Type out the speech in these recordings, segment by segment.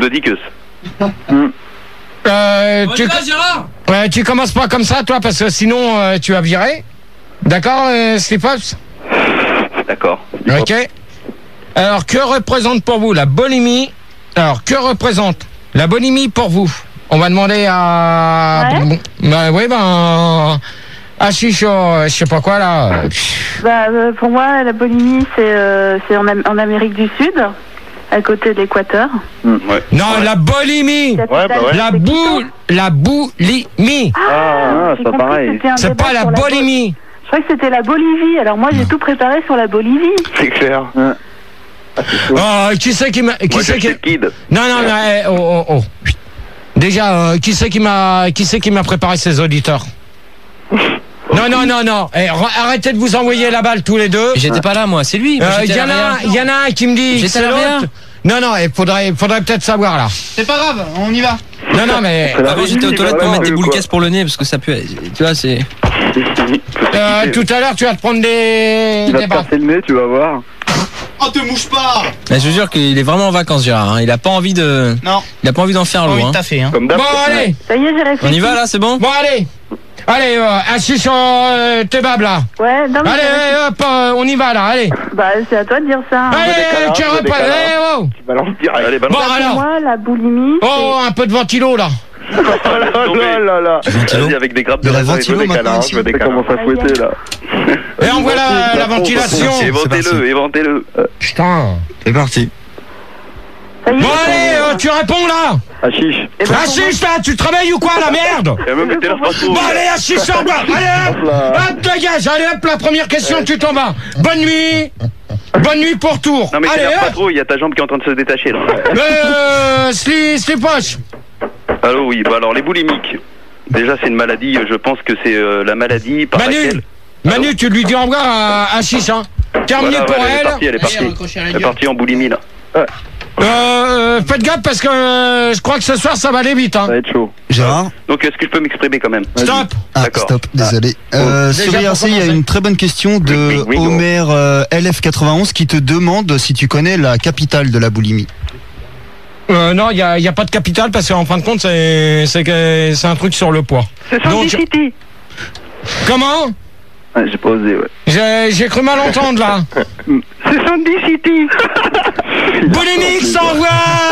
de Dicus. Tu commences pas comme ça, toi, parce que sinon tu vas virer. D'accord, Slipops? D'accord. Ok. Alors, que représente pour vous la bulimie? Alors, que représente la bulimie pour vous? On va demander à... Ouais. À Chicho, je sais pas quoi, là. Pour moi, la bulimie, c'est en Amérique du Sud, à côté de l'équateur. Ouais. Non, la bulimie. La boulimie. J'ai c'est pas compris pareil. que c'était un C'est débat pas la sur bulimie. Je croyais que c'était la Bolivie. Alors moi, j'ai tout préparé sur la Bolivie. C'est clair. Oh, qui c'est qui m'a... Moi, j'ai le kid. Non, oh. Déjà, qui c'est qui m'a préparé ces auditeurs? Non. Arrêtez de vous envoyer la balle tous les deux. J'étais pas là, moi, c'est lui. Il y en a un qui me dit que c'est l'autre. Non, il faudrait peut-être savoir là. C'est pas grave, on y va. Non, mais... Avant, j'étais aux toilettes pour mettre des boules caisses pour le nez, parce que ça pue. Tu vois, c'est... tout à l'heure, tu vas te prendre des... Tu vas te passer le nez, tu vas voir. Oh, te mouche pas. Je vous jure qu'il est vraiment en vacances, Gérard. Il a pas envie de... Non. Il a pas envie d'en faire Oui, loin. t'as fait, hein. Comme d'hab. Bon, allez. Ça y est, j'ai réfléchi. On y va, là, c'est bon? Bon, allez, assis sur tes babes, là. Ouais, non, mais Allez, hop, on y va, là, allez. c'est à toi de dire ça. Allez, tu reprends. Oh. Tu balances direct. Allez, balance. Bon, Pour alors. moi, la boulimie, Oh, un peu de ventilo, là. là. Vas-y, avec des grappes de raisin et des câlins. Je veux des câlins. Commence à fouetter, là. Et on voit la ventilation. Éventez-le. Putain. C'est parti. ça y est. Bon, allez, tu réponds, là. Hachiche. Assis, là, tu travailles ou quoi, la merde? Et même mettez-leur partout. Bon, allez, assis en bas. Allez, hop, dégage. Allez, hop, la première question, tu t'en vas. Bonne nuit. Bonne nuit pour tour. Non, mais allez, t'énerve pas trop, il y a ta jambe qui est en train de se détacher, là. Slipoche. Allô, oui, bah alors, les boulimiques. Déjà, c'est une maladie, je pense que c'est la maladie par laquelle... Manu, tu lui dis au revoir à Chiche, hein. Terminé Voilà, pour ouais, elle. Elle est partie. Elle est partie en boulimie, là. Faites gaffe parce que je crois que ce soir ça va aller vite, hein. Ça va être chaud. Gérard. Donc, est-ce que je peux m'exprimer quand même? Stop. D'accord. Stop, désolé. Sur IRC, il y a une très bonne question de Oui, Homer LF91 qui te demande si tu connais la capitale de la boulimie. Non, il y a pas de capital parce qu'en fin de compte c'est un truc sur le poids. C'est Sandy City. Comment? Ouais, j'ai pas osé, ouais. J'ai cru mal entendre là. C'est Sandy City. Boulimique s'envoie.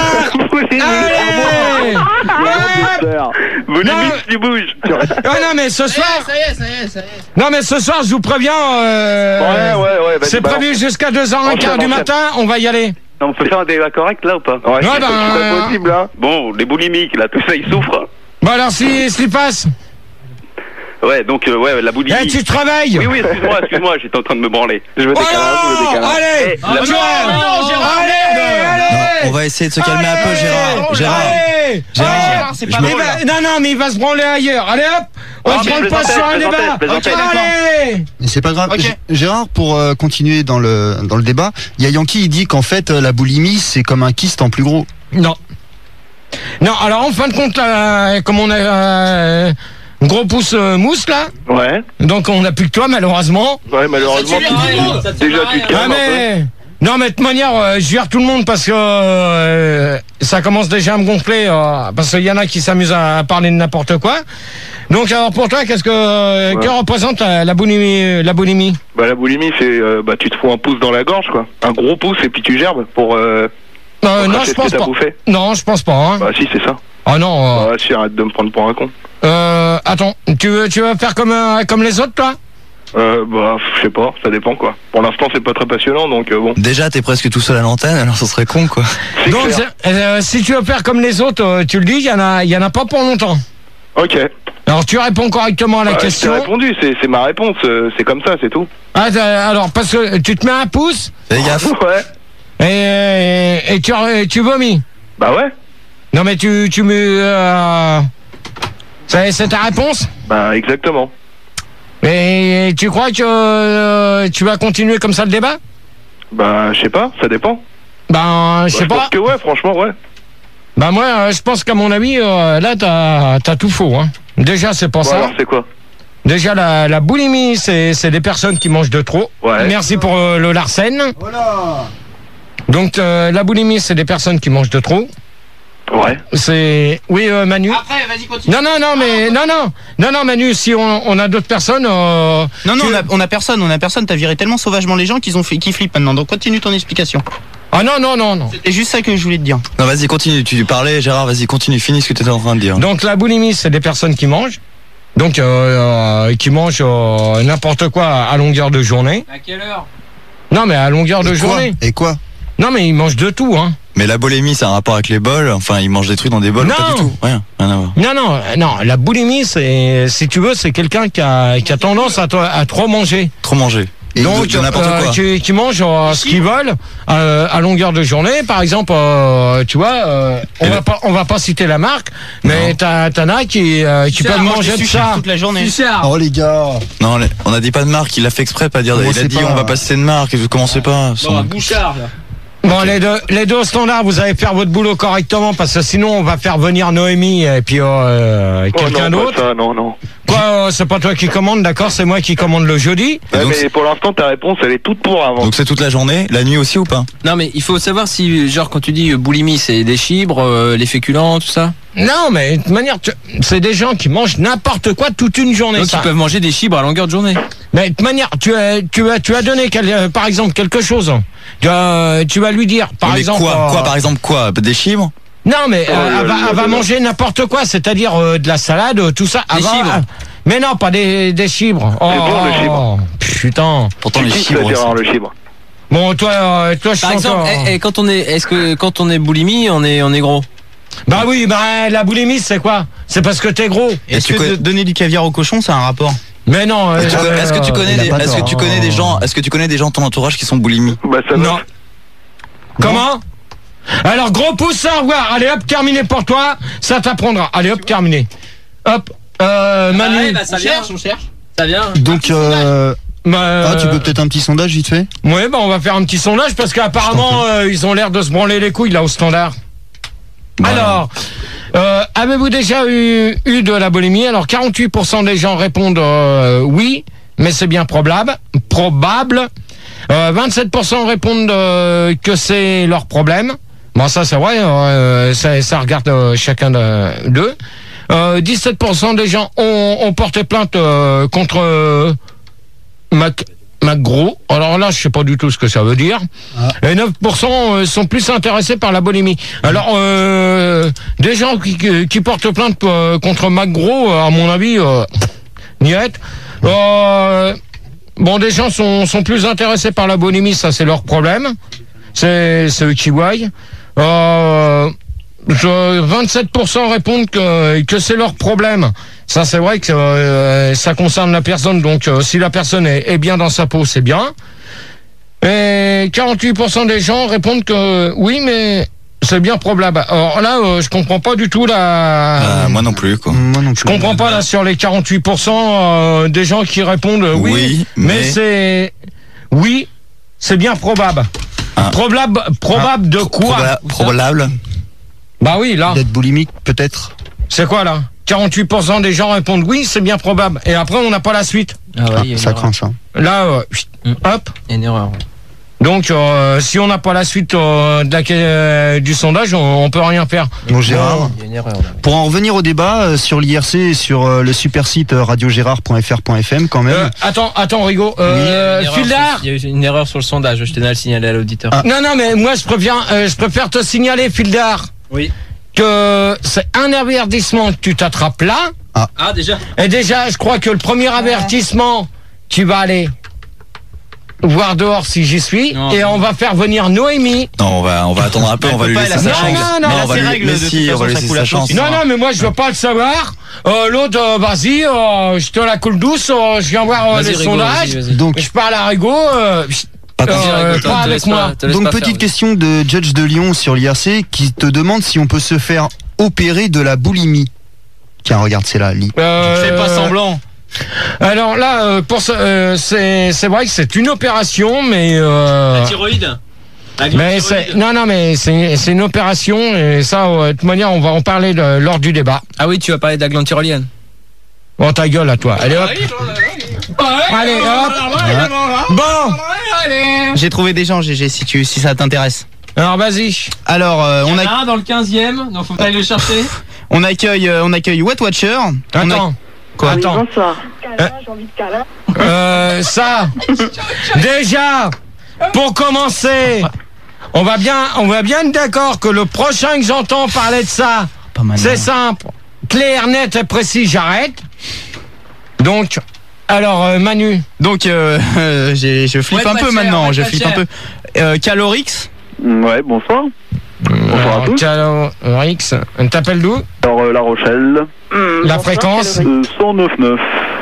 Allez. Boulimique, tu bouges. Non mais ce soir. Ça y est. Non mais ce soir je vous préviens. Ouais. C'est prévu jusqu'à 2h15 du matin. On va y aller. Non, on peut faire un débat correct là ou pas? Ouais, c'est pas possible, hein. Bon, les boulimiques, là, tout ça, ils souffrent. Bon alors s'il passe. Ouais, donc, la boulimie. Eh, tu travailles. Oui, excuse-moi, j'étais en train de me branler. Je veux des câlins, Allez, allez. On va essayer de se calmer un peu, Gérard. C'est pas drôle. Non, mais il va se branler ailleurs. Allez hop, on se branle pas sur un débat. Allez. Mais c'est pas grave. Ok. Gérard, pour continuer dans le débat, il y a Yankee, il dit qu'en fait la boulimie c'est comme un kyste en plus gros. Non, alors en fin de compte, comme on a gros pouce mousse là. Ouais. Donc on n'a plus que toi malheureusement. Ouais, malheureusement. Déjà, tu te calmes un peu. Non mais de toute manière, je vire tout le monde parce que ça commence déjà à me gonfler parce qu'il y en a qui s'amusent à parler de n'importe quoi. Donc alors pour toi, que représente la boulimie? Bah la boulimie, c'est tu te fous un pouce dans la gorge, quoi. Un gros pouce et puis tu gerbes pour non, je pense pas. Non, je pense pas. Hein. Bah si, c'est ça. Ah non. Bah si, arrête de me prendre pour un con. Attends, tu veux faire comme les autres, toi? Je sais pas, ça dépend quoi. Pour l'instant, c'est pas très passionnant, donc bon. Déjà, t'es presque tout seul à l'antenne, alors ça serait con, quoi. Donc, si tu veux faire comme les autres, tu le dis, il y en a pas pour longtemps. Ok. Alors, tu réponds correctement à la question. J'ai répondu, c'est ma réponse, c'est comme ça, c'est tout. Ah, alors, parce que tu te mets un pouce. Fais gaffe. Ouais. Et tu vomis. Bah ouais. Non, mais tu mets. C'est ta réponse? Bah exactement. Et tu crois que tu vas continuer comme ça le débat? Bah je sais pas, ça dépend. Je sais pas. Je pense que ouais, franchement ouais. Bah moi je pense qu'à mon avis là t'as tout faux, hein. Déjà c'est pas ça. Alors c'est quoi? Déjà la boulimie c'est des personnes qui mangent de trop. Ouais. Merci pour le Larsen. Voilà. Donc la boulimie c'est des personnes qui mangent de trop. Ouais. C'est oui Manu. Après, vas-y, continue. Non, Manu, si on a d'autres personnes. Non, on a personne. T'as viré tellement sauvagement les gens qu'ils flippent maintenant. Donc continue ton explication. Ah non. C'était juste ça que je voulais te dire. Non, vas-y, continue. Tu parlais, Gérard, vas-y, continue. Finis ce que tu étais en train de dire. Donc la boulimie, c'est des personnes qui mangent. Donc qui mangent n'importe quoi à longueur de journée. À quelle heure? Non, mais à longueur de journée. Et quoi? Non, mais ils mangent de tout, hein. Mais la boulimie, c'est un rapport avec les bols. Enfin, ils mangent des trucs dans des bols. Non. Ou pas du tout. Rien à voir. Non. La boulimie, c'est, si tu veux, c'est quelqu'un qui a tendance à trop manger. Trop manger. Et Donc, de n'importe quoi. qui mangent ce qu'ils veulent à longueur de journée. Par exemple, tu vois, on va pas citer la marque, mais t'en as qui peuvent manger de ça toute la journée. Oh les gars. Non, on a dit pas de marque. Il a fait exprès, pas dire. Il a dit on va pas citer de marque. Et vous commencez pas. Bon, Bouchard, là. Bon, les deux au standard, vous allez faire votre boulot correctement parce que sinon on va faire venir Noémie et puis quelqu'un d'autre. Non. Quoi, c'est pas toi qui commande, d'accord? C'est moi qui commande le jeudi. Ouais, donc, mais pour l'instant, ta réponse, elle est toute pour avant. Donc c'est toute la journée, la nuit aussi ou pas? Non, mais il faut savoir si, genre, quand tu dis boulimie, c'est des fibres, les féculents, tout ça. Non, mais de toute manière, c'est des gens qui mangent n'importe quoi toute une journée. Donc ça. ils peuvent manger des fibres à longueur de journée. Mais de toute manière, tu as donné par exemple quelque chose. Tu vas lui dire, par mais exemple. Quoi, par exemple, quoi? Des fibres? Non, mais elle va manger n'importe quoi, c'est-à-dire de la salade, tout ça. Des fibres. Mais non, pas des fibres. C'est bon, le chibre. Putain. Pourtant les Qui fibres. va dire le chibre? Bon, toi, je Par exemple, quand on est boulimie, on est gros? Bah oui, la boulimie, c'est quoi? C'est parce que t'es gros. Est-ce que donner du caviar au cochon, c'est un rapport? Mais non. Est-ce que tu connais des gens de ton entourage qui sont boulimies? Bah, ça Non. Comment? Alors, gros pouce, au revoir. Allez, hop, terminé pour toi. Ça t'apprendra. Allez, hop, terminé. Hop, Manu. On cherche. Ça vient. Donc, tu peux peut-être un petit sondage vite fait? Ouais, on va faire un petit sondage parce qu'apparemment, ils ont l'air de se branler les couilles là au standard. Voilà. Alors, avez-vous déjà eu de la boulimie? Alors, 48% des gens répondent oui, mais c'est bien probable. 27% répondent que c'est leur problème. Bon, ça c'est vrai, ça regarde chacun d'eux. 17% des gens ont porté plainte contre McGraw. Alors là, je sais pas du tout ce que ça veut dire. Et 9% sont plus intéressés par la boulimie. Alors, des gens qui portent plainte contre McGraw, à mon avis, niet. Bon, des gens sont plus intéressés par la boulimie, ça c'est leur problème. C'est eux qui voient. 27% répondent que c'est leur problème. Ça c'est vrai que ça concerne la personne, donc si la personne est bien dans sa peau, c'est bien. Et 48% des gens répondent que oui, mais c'est bien probable. Alors là, je comprends pas du tout Moi non plus, quoi. Moi non plus. Je comprends pas là sur les 48% des gens qui répondent oui, mais c'est bien probable. Probable de quoi? Probable. Bah oui, là. D'être boulimique, peut-être. C'est quoi là? 48% des gens répondent oui, c'est bien probable. Et après, on n'a pas la suite. Ça craint ça. Là, hop. Il y a une erreur. Donc, si on n'a pas la suite du sondage, on peut rien faire. Bon, Gérard, Il y a une erreur. pour en revenir au débat sur l'IRC et sur le super site radiogérard.fr.fm quand même. Attends, Rigaud. Fildar. Il y a eu une erreur sur le sondage, je tenais à le signaler à l'auditeur. Non, mais moi, je préfère te signaler, Fildar. Oui. Que c'est un avertissement que tu t'attrapes là. Ah, déjà. Et déjà, je crois que le premier avertissement, tu vas aller voir dehors si j'y suis. Non, et on va faire venir Noémie. Non, on va attendre un peu, on va lui laisser sa chance. Non, on va lui laisser sa chance. Non, mais moi, je veux pas le savoir. L'autre, vas-y, je te la coule douce, je viens voir les sondages. Donc, Je parle à Rigaud. Pas avec moi. donc petite question de Judge de Lyon sur l'IRC qui te demande si on peut se faire opérer de la boulimie. Tiens, regarde, c'est là, lis. Fais pas semblant. Alors là, c'est vrai que c'est une opération, mais Thyroïde. mais c'est une opération et ça, de toute manière, on va en parler lors du débat. Ah oui, tu vas parler de la glande tyrolienne. Bon, ta gueule à toi. Allez hop. Allez hop. Bon. J'ai trouvé des gens, GG, si ça t'intéresse. Alors vas-y. Alors, On a un dans le 15e, donc faut pas aller le chercher. on accueille Wet Watcher. Attends. Quoi? Attends. Bonsoir. Ça. Déjà, pour commencer, on va bien être d'accord que le prochain que j'entends parler de ça, Pas mal. c'est simple, clair, net et précis, j'arrête. Donc, alors Manu. Donc, je flippe Wet un peu Watcher, maintenant. Wet Je flippe un peu. Calorix. Ouais, bonsoir. Bonsoir à tous. Calorix, t'appelles d'où? Alors, La Rochelle, La fréquence? 109.9.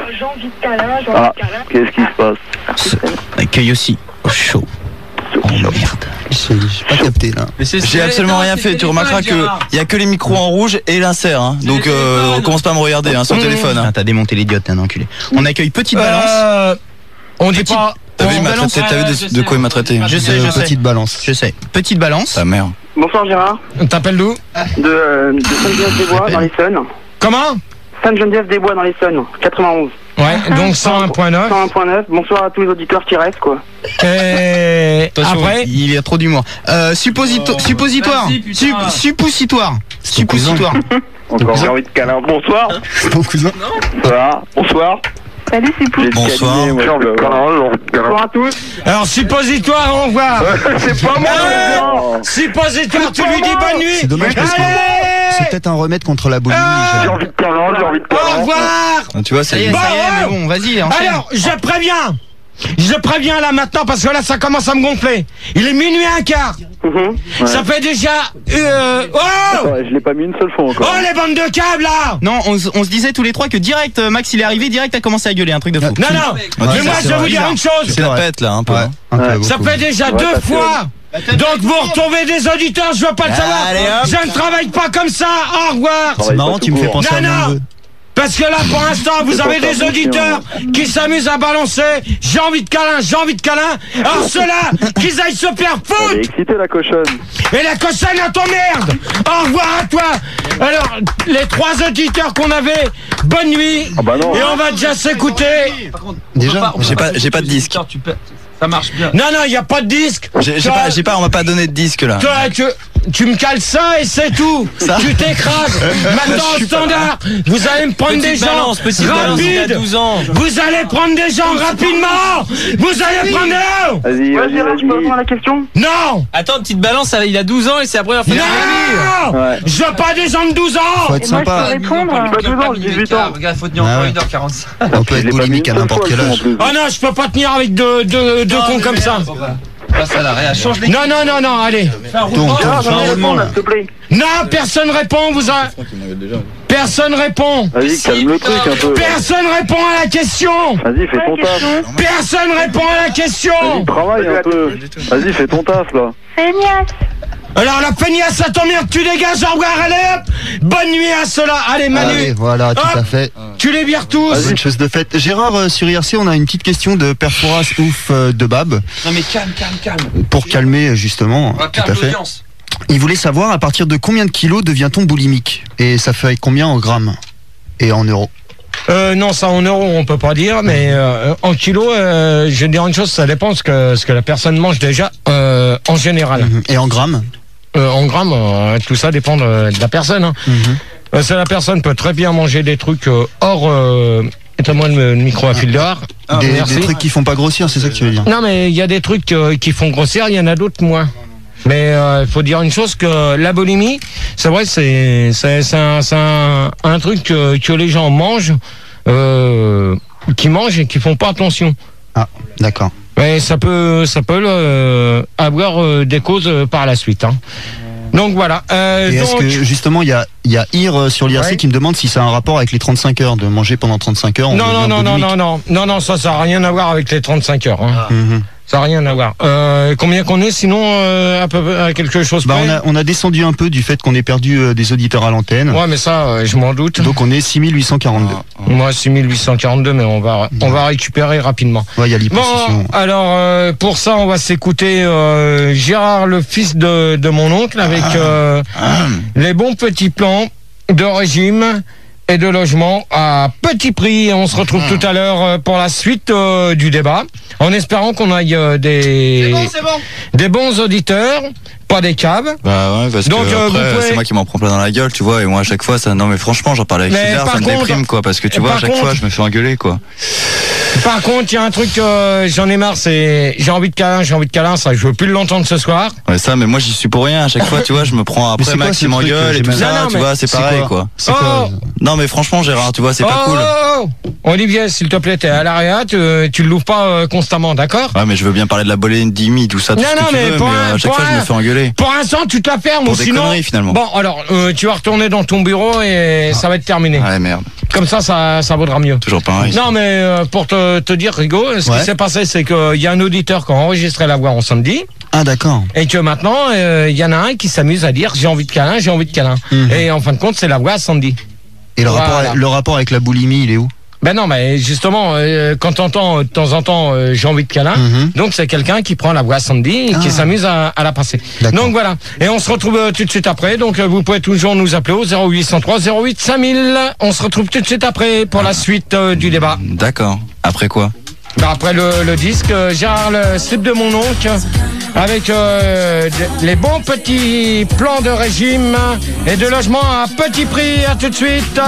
Ah, qu'est-ce qui se passe? Accueille aussi chaud. Oh merde. J'ai pas capté là. J'ai absolument rien fait. Tu remarqueras qu'il y a que les micros en rouge et l'insert. Hein. Donc on commence pas à me regarder sur le téléphone. Ah, t'as démonté l'idiot, t'es un enculé. On accueille Petite Balance. On dit pas. T'as vu, il m'a balance. traité, t'as vu de quoi il m'a traité? Je sais. Petite balance. Je sais. Petite Balance. Ta mère. Bonsoir Gérard, T'appelles d'où? de Sainte-Geneviève-des-Bois dans l'Essonne. Comment? Sainte-Geneviève-des-Bois dans l'Essonne, 91. Ouais, donc 101.9. 101.9. Bonsoir à tous les auditeurs qui restent, quoi. Et Attention, après, il y a trop d'humour. Suppositoire. Vas-y, putain. Suppositoire. ton cousin. Suppositoire. Encore j'ai envie de câlin. Bonsoir. Ton cousin. Bonsoir. Bonsoir. Salut, c'est Pou. J'ai le Bonsoir. cabinet, moi, J'ai envie de câlin. Bonsoir à tous. alors suppositoire, au revoir. C'est pas moi. Suppositoire, tu lui dis bonne nuit. C'est dommage parce que Allez, c'est peut-être un remède contre la boulimie. J'ai Gérard. envie de câlin. J'ai envie de au câlin. revoir. Tu vois, Ça y est, Bon, mais bon, vas-y, enchaîne. Alors, je préviens là maintenant parce que là ça commence à me gonfler. Il est minuit un quart. Ça fait déjà. Oh Ouais, je l'ai pas mis une seule fois encore. Oh les bandes de câbles là. Non, on se disait tous les trois que direct, Max il est arrivé, direct a commencé à gueuler, un truc de fou. Non non. Mais moi je vais vous dire une chose. tu la pètes là un peu. Ouais, hein. un peu Ça beaucoup. fait déjà Ouais, deux parce que- fois. Donc vous retrouvez des auditeurs, je veux pas le savoir. Allez, hop. Je ne travaille pas comme ça. Au revoir. C'est marrant, tu me fais penser à Non, mon non. neveu. Parce que là, pour l'instant, vous avez des auditeurs qui s'amusent à balancer. J'ai envie de câlin, j'ai envie de câlin. Alors ceux-là, qu'ils aillent se faire Elle est foutre. excitée la cochonne. Et la cochonne à ton merde. Au revoir à toi. Alors, les trois auditeurs qu'on avait, bonne nuit. Ah bah non. Et on va déjà s'écouter. Déjà, J'ai pas de disque. Ça marche bien. Non, non, il n'y a pas de disque. On m'a pas donné de disque là. Toi, tu me cales ça et c'est tout. Tu t'écrases. Maintenant, au standard, vous allez me prendre des gens rapides. 12 ans. Vous allez prendre des gens rapidement. Vous allez prendre des... Vas-y, Ouais, vas-y, Gérard, tu peux répondre à vas-y. la question? Non. Attends, petite balance, il a 12 ans et c'est la première fois. Non. Ouais. Je veux pas des gens de 12 ans. faut être Et moi, je peux sympa. répondre. Pas 12 ans, j'ai 18 ans. Regarde, faut tenir Ah encore ouais. 1h45. On peut Je être l'ai pas mis boulimique une à seule n'importe fois, quel le son, en âge. plus. Oh non, je peux pas tenir avec deux cons comme ça. Passe à l'arrêt, change les. Non, non, non, non, allez. Donc, Gérard, fais un j'aimerais roulement répondre, là. s'il te plaît. Non, personne répond. Personne répond. Vas-y, calme le truc un peu. Personne répond à la question. Vas-y, fais ton taf. Personne répond à la question. Vas-y, travaille un peu. Vas-y, fais ton taf là. Feignasse. Alors la feignasse, ça t'emmerde, tu dégages, au revoir, allez hop. Bonne nuit à ceux-là. Allez Manu, Allez, voilà, tout Hop. à fait. tu les vires tous. Bonne chose de faite. Gérard, sur IRC, on a une petite question de Perforas Ouf de Bab. Non mais calme. Pour calmer, justement. On va Tout perdre à fait. l'audience. Il voulait savoir à partir de combien de kilos devient-on boulimique? Et ça fait combien en grammes? Et en euros? Non, ça en euros on peut pas dire, mais en kilos, je vais dire une chose, ça dépend ce que la personne mange déjà en général. Et en grammes? En grammes, tout ça dépend de la personne. Hein. Parce que la personne peut très bien manger des trucs hors. Éteins-moi le micro à fil dehors. Merci. Des trucs qui font pas grossir, c'est ça que tu veux dire? Non, mais il y a des trucs qui font grossir, il y en a d'autres moins. Mais il faut dire une chose, que la boulimie, c'est vrai, c'est un truc que les gens mangent, qui mangent et qui font pas attention. Ah, d'accord. Mais ça peut avoir des causes par la suite. Hein. Donc voilà. Et est-ce Donc, que justement il y a Ir sur l'IRC Ouais. qui me demande si ça a un rapport avec les 35 heures, de manger pendant 35 heures? on devient boulimique. non, ça n'a rien à voir avec les 35 heures. Hein. Mhm. Ça n'a rien à voir. Combien qu'on est sinon à peu à quelque chose Bah, près on a descendu un peu du fait qu'on ait perdu des auditeurs à l'antenne. Ouais, mais ça, je m'en doute. Donc on est 6842. Moi, 6842, mais on va récupérer rapidement. Ouais, il y a Bon, l'hypossession. alors, pour ça, on va s'écouter Gérard, le fils de mon oncle, avec les bons petits plans de régime et de logement à petit prix. On se retrouve tout à l'heure pour la suite du débat, en espérant qu'on aille des bons auditeurs pas des caves. Bah ouais, parce Donc, que après, vous pouvez- c'est moi qui m'en prends plein dans la gueule, tu vois, et moi à chaque fois, ça, non mais franchement, j'en parle avec Mais Fidar, par ça me contre- déprime, quoi, parce que tu vois, à par chaque contre- fois, je me fais engueuler, quoi. Par contre, il y a un truc que j'en ai marre, c'est j'ai envie de câlin, ça, je veux plus l'entendre ce soir. Ouais, ça, mais moi j'y suis pour rien, à chaque fois, tu vois, je me prends Mais après c'est quoi Max ce qui truc, m'engueule j'ai et tout mal- ça, Non, non, tu mais vois, c'est pareil, quoi. C'est quoi Non mais franchement, Gérard, tu vois, c'est pas cool. Olivier, s'il te plaît, t'es à l'arrière, tu le louves pas constamment, d'accord? Ouais, mais je veux bien parler de la bolémie, tout ça, tout Non, ce non, que tu mais veux, pour mais un- à chaque pour fois, je un- me fais engueuler. Pour l'instant, tu te la fermes, Pour ou des sinon. conneries, finalement. Bon, alors, tu vas retourner dans ton bureau et ça va être terminé. Ouais, merde. Comme ça vaudra mieux. Toujours pareil. Non, mais pour te dire, Rigo, ce Ouais. qui s'est passé, c'est qu'il y a un auditeur qui a enregistré la voix en samedi, Ah, d'accord. et que maintenant, il y en a un qui s'amuse à dire j'ai envie de câlin, j'ai envie de câlin. Mhm. Et en fin de compte, c'est la voix à Sandy. Et le, Voilà. le rapport avec la boulimie, il est où? Ben non, mais justement, quand t'entends de temps en temps j'ai envie de câlin, Mhm. donc c'est quelqu'un qui prend la voix à Sandy et qui Ah. s'amuse à la passer. D'accord. Donc voilà. Et on se retrouve tout de suite après. Donc vous pouvez toujours nous appeler au 0803 08 5000. On se retrouve tout de suite après pour la suite du débat. D'accord. Après quoi? Ben, après le disque, Gérard, le slip de mon oncle, avec les bons petits plans de régime et de logement à petit prix. À tout de suite.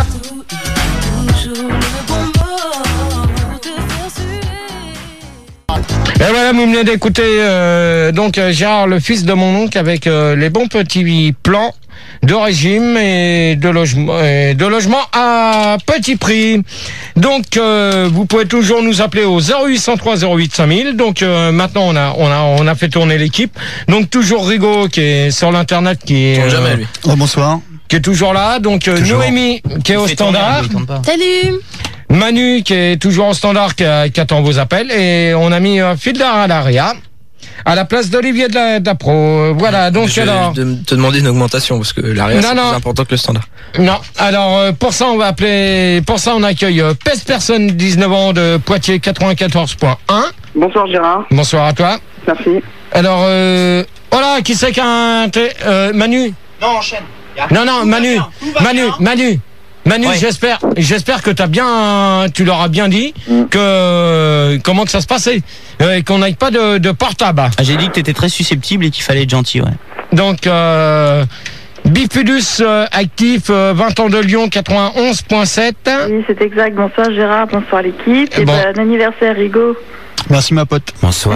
Et voilà, vous venez d'écouter Gérard, le fils de mon oncle, avec les bons petits plans de régime et de logement à petit prix. Donc vous pouvez toujours nous appeler au 0803 08 5000. Donc maintenant on a fait tourner l'équipe. Donc toujours Rigo qui est sur l'internet, qui est Jamais, lui. Oh, bonsoir. qui est toujours là. Donc Toujours. Noémie qui est au standard. Salut. Manu qui est toujours au standard, qui attend vos appels, et on a mis Fildar à l'ARIA à la place d'Olivier de la Pro. Voilà, donc Je vais alors. te demander une augmentation parce que l'arrière c'est plus important que le standard. Non, alors pour ça on va appeler, pour ça on accueille Peste Personne, 19 ans, de Poitiers, 94.1. Bonsoir Gérard. Bonsoir à toi. Merci. Alors, voilà, qui c'est qu'un Manu? Non, enchaîne. Non, Manu, Manu, Ouais. j'espère que tu leur as bien dit que comment que ça se passait, qu'on n'aille pas de portable. Ah, j'ai dit que t'étais très susceptible et qu'il fallait être gentil, ouais. Donc Bifidus actif, 20 ans de Lyon, 91.7. Oui, c'est exact. Bonsoir Gérard, bonsoir l'équipe. Et Bon. bon anniversaire Rigo. Merci, ma pote. Bonsoir.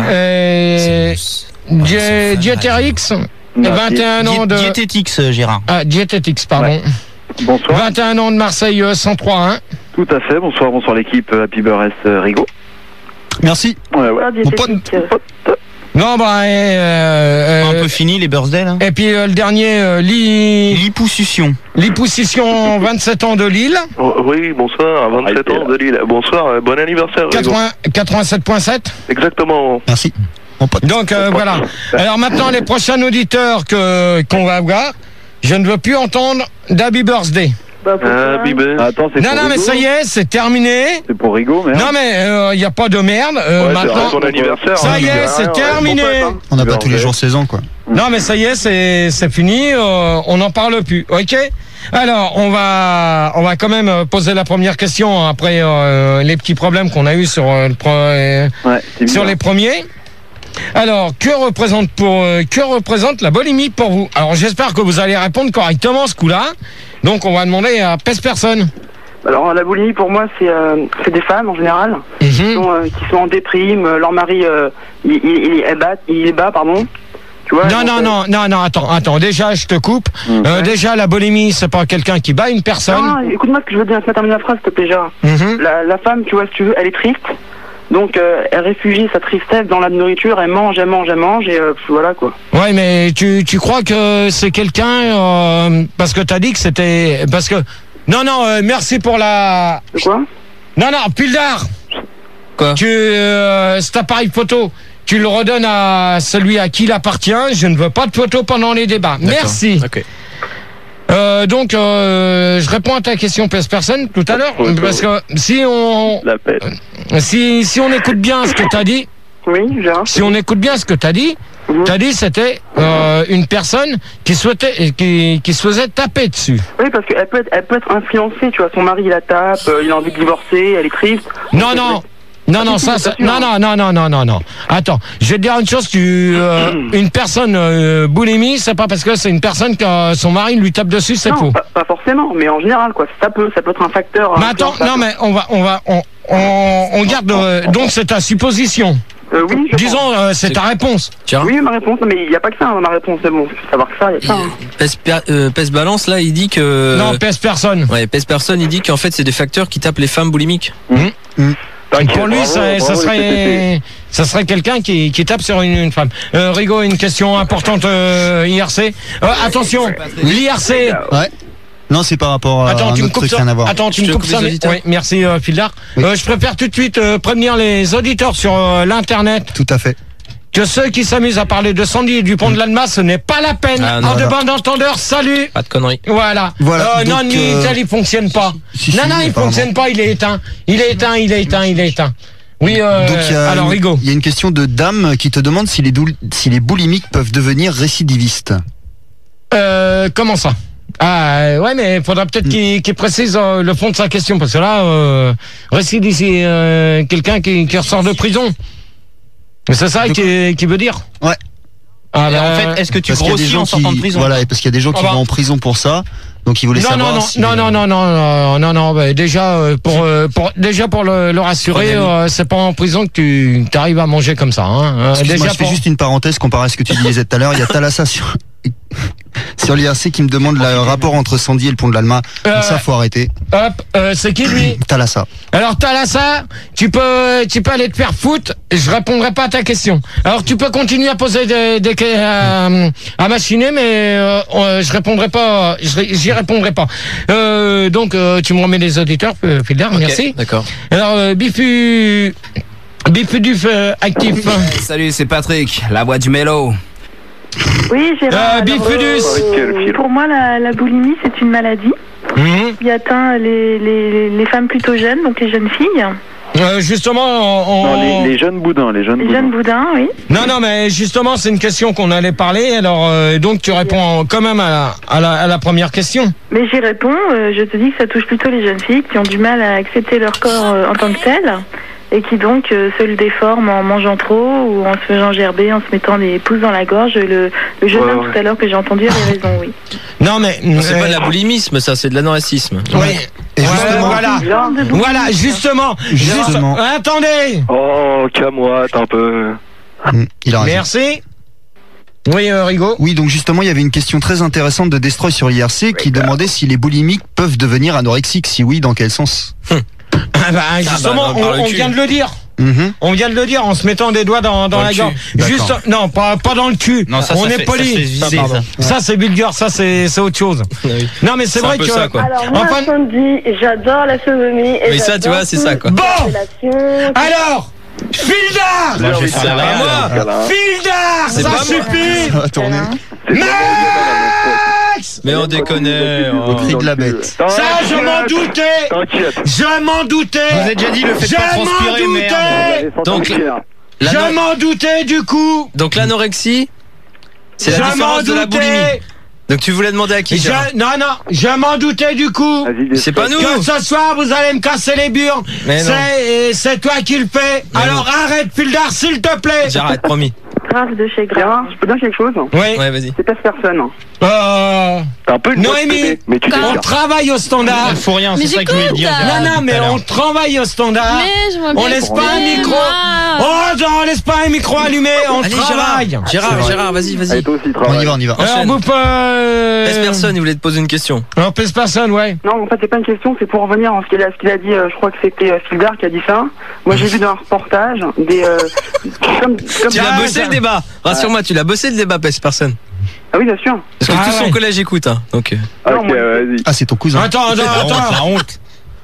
Dieterix, 21 ans de Diététix, Gérard. Dietetix, pardon. Bonsoir. 21 ans de Marseille, 103.1. Tout à fait. Bonsoir l'équipe. Happy birthday Rigo. Merci. Ouais. Bonsoir diététique. Non, bah, Un peu fini les birthdays là. et puis le dernier, Liposuction. Liposuction, 27 ans de Lille, Oui, bonsoir. 27 ans de Lille. Bonsoir. Bon anniversaire Rigo. 87.7. Exactement. Merci. Mon pote. Donc voilà. Alors maintenant, les prochains auditeurs qu'on va avoir, je ne veux plus entendre d'Happy Birthday. Bah, pourquoi Attends, c'est Non, pour non, mais Rigo. ça y est, c'est terminé. C'est pour Rigo, merde. Non, mais il n'y a pas de merde. Maintenant, ton anniversaire. ça hein, y est, je dirais c'est rien, terminé. bon pote, hein. On n'a pas tous les jours 16 ans, quoi. non, mais ça y est, c'est fini. On n'en parle plus. Ok. Alors, on va quand même poser la première question après les petits problèmes qu'on a eu sur Ouais, c'est sur bizarre. les premiers. Alors, que représente la boulimie pour vous? Alors, j'espère que vous allez répondre correctement ce coup-là. Donc, on va demander à Peste Personne. Alors la boulimie pour moi c'est des femmes en général qui sont en déprime, leur mari il est bas pardon. Tu vois, Non, attends, déjà je te coupe. Déjà la boulimie, c'est pas quelqu'un qui bat une personne. Non, écoute-moi ce que je veux dire, laisse-moi terminer la phrase s'il te plaît Gérard. La femme, tu vois, si tu veux, elle est triste. Donc elle réfugie sa tristesse dans la nourriture, elle mange et voilà quoi. Ouais, mais tu crois que c'est quelqu'un parce que t'as dit que c'était parce que non merci pour la Quoi? Non Pildar. Quoi? Cet appareil photo, tu le redonnes à celui à qui il appartient. Je ne veux pas de photo pendant les débats. Merci. Ok. Donc je réponds à ta question Peste Personne tout à l'heure parce que si on écoute bien ce que t'as dit. Oui, Gérard. Si on écoute bien ce que t'as dit, c'était une personne qui souhaitait qui se faisait taper dessus. Oui, parce qu'elle peut être influencée, tu vois, son mari il la tape, il a envie de divorcer, elle est triste. Non, Non, non, ça, non. Attends, je vais te dire une chose, une personne boulimie, c'est pas parce que c'est une personne que son mari lui tape dessus, c'est faux. Pas forcément, mais en général, quoi. Ça peut être un facteur. Mais attends, non, mais on garde, donc c'est ta supposition. Oui, disons, c'est ta réponse. Oui, ma réponse, mais il n'y a pas que ça, ma réponse, c'est bon, faut savoir que ça, il y a ça. Pèse balance, là, il dit que... Non, pèse personne. Ouais, pèse personne, il dit qu'en fait, c'est des facteurs qui tapent les femmes boulimiques. Pour lui, ça serait quelqu'un qui tape sur une femme. Rigo, une question importante, IRC. Attention, l'IRC... Ouais. Non, c'est par rapport à un autre truc, rien à voir. Attends, tu me coupes ça. Oui, merci, Fildar. Oui. Je préfère tout de suite prévenir les auditeurs sur l'Internet. Tout à fait. Que ceux qui s'amusent à parler de Sandy et du pont de l'Alma, ce n'est pas la peine. En de bons entendeurs, salut. Pas de conneries. Voilà. Non, Nitel, il fonctionne pas. Non, il fonctionne pas, il est éteint. Il est éteint. Oui, alors Rigo. Il y a une question de Dame qui te demande si les boulimiques peuvent devenir récidivistes. Comment ça? Ah ouais, mais il faudra peut-être qu'il précise le fond de sa question, parce que là, récidive, c'est quelqu'un qui ressort de prison. C'est ça qui veut dire. Ouais. En fait, est-ce que tu grossis en sortant de prison? Voilà, parce qu'il y a des gens qui vont en prison pour ça, donc ils voulaient savoir. Non. Bah, déjà pour le rassurer, c'est pas en prison que tu arrives à manger comme ça. Hein. Déjà, je fais juste une parenthèse comparé à ce que tu disais tout à l'heure. Il y a Thalassa sur l'IRC qui me demande le rapport entre Sandy et le pont de l'Alma. Donc ça, faut arrêter. C'est qui lui? Thalassa. Alors Thalassa, tu peux aller te faire foutre. Je répondrai pas à ta question. Alors tu peux continuer à poser des questions à machiner, mais je répondrai pas. J'y répondrai pas. Donc tu me remets les auditeurs, Fildar, merci. D'accord. Alors Bifuduf actif. Salut, c'est Patrick, la voix du mélo. Oui, Gérard. Bifudus. Pour moi, la boulimie, c'est une maladie qui atteint les femmes plutôt jeunes, donc les jeunes filles. Justement, non, les jeunes boudins, les jeunes boudins, oui. Non, mais justement, c'est une question qu'on allait parler. Alors, donc, tu réponds quand même à la première question. Mais j'y réponds. Je te dis que ça touche plutôt les jeunes filles qui ont du mal à accepter leur corps en tant que tel. Et qui donc se le déforment en mangeant trop ou en se faisant gerber, en se mettant des pouces dans la gorge. Le jeune homme tout à l'heure que j'ai entendu avait raison, oui. Non mais c'est pas de l'aboulimisme, ça, c'est de l'anorexicisme. Oui. Et justement, voilà, justement. Attendez. Oh, calme-moi, attends un peu. Il a raison. Merci. Oui, Rigo. Oui, donc justement, il y avait une question très intéressante de Destroy sur IRC qui demandait si les boulimiques peuvent devenir anorexiques. Si oui, dans quel sens? Justement, on vient de le dire. On vient de le dire en se mettant des doigts dans la gorge. Juste, non, pas dans le cul. Non, ça, on est poli. Ça, c'est vulgaire. Ça, c'est autre chose. Non, mais c'est vrai que. Ça, quoi. Alors moi, Sandy, j'adore la sodomie. Mais ça, tu vois, c'est ça, quoi. Bon. Alors. Fildar. Fildar, ça suffit. Max. Mais on déconne. Au cri de la bête. Ça, je m'en doutais. Je m'en doutais. Vous avez déjà dit le fait de pas transpirer, merde. Donc, je m'en doutais du coup. Donc l'anorexie, c'est la différence de la boulimie. Donc tu voulais demander à qui? Non, je m'en doutais du coup. C'est pas nous. Que ce soir vous allez me casser les burnes. C'est toi qui le fais. Mais alors arrête, Fildar, s'il te plaît. J'arrête, promis. Grave de chez Grave. Je peux dire quelque chose? Oui. Ouais, vas-y. C'est pas personne. T'as un peu une Noémie, on travaille au standard. Il faut rien, c'est ça qu'il voulait dire. Non, mais on travaille au standard. On laisse pas un micro. On laisse pas un micro allumé. On travaille. Gérard, vas-y. On y va. Alors vous Pèse personne, il voulait te poser une question. Alors pèse personne, ouais. Non, en fait, c'est pas une question, c'est pour revenir à ce qu'il a dit. Je crois que c'était Fildar qui a dit ça. Moi, j'ai vu dans un reportage des. Tu l'as bossé le débat. Rassure-moi, tu l'as bossé le débat, pèse personne. Ah oui, bien sûr. Parce que tout son collège écoute, hein. Donc. Ok, vas-y. Ah, c'est ton cousin. Attends. La honte.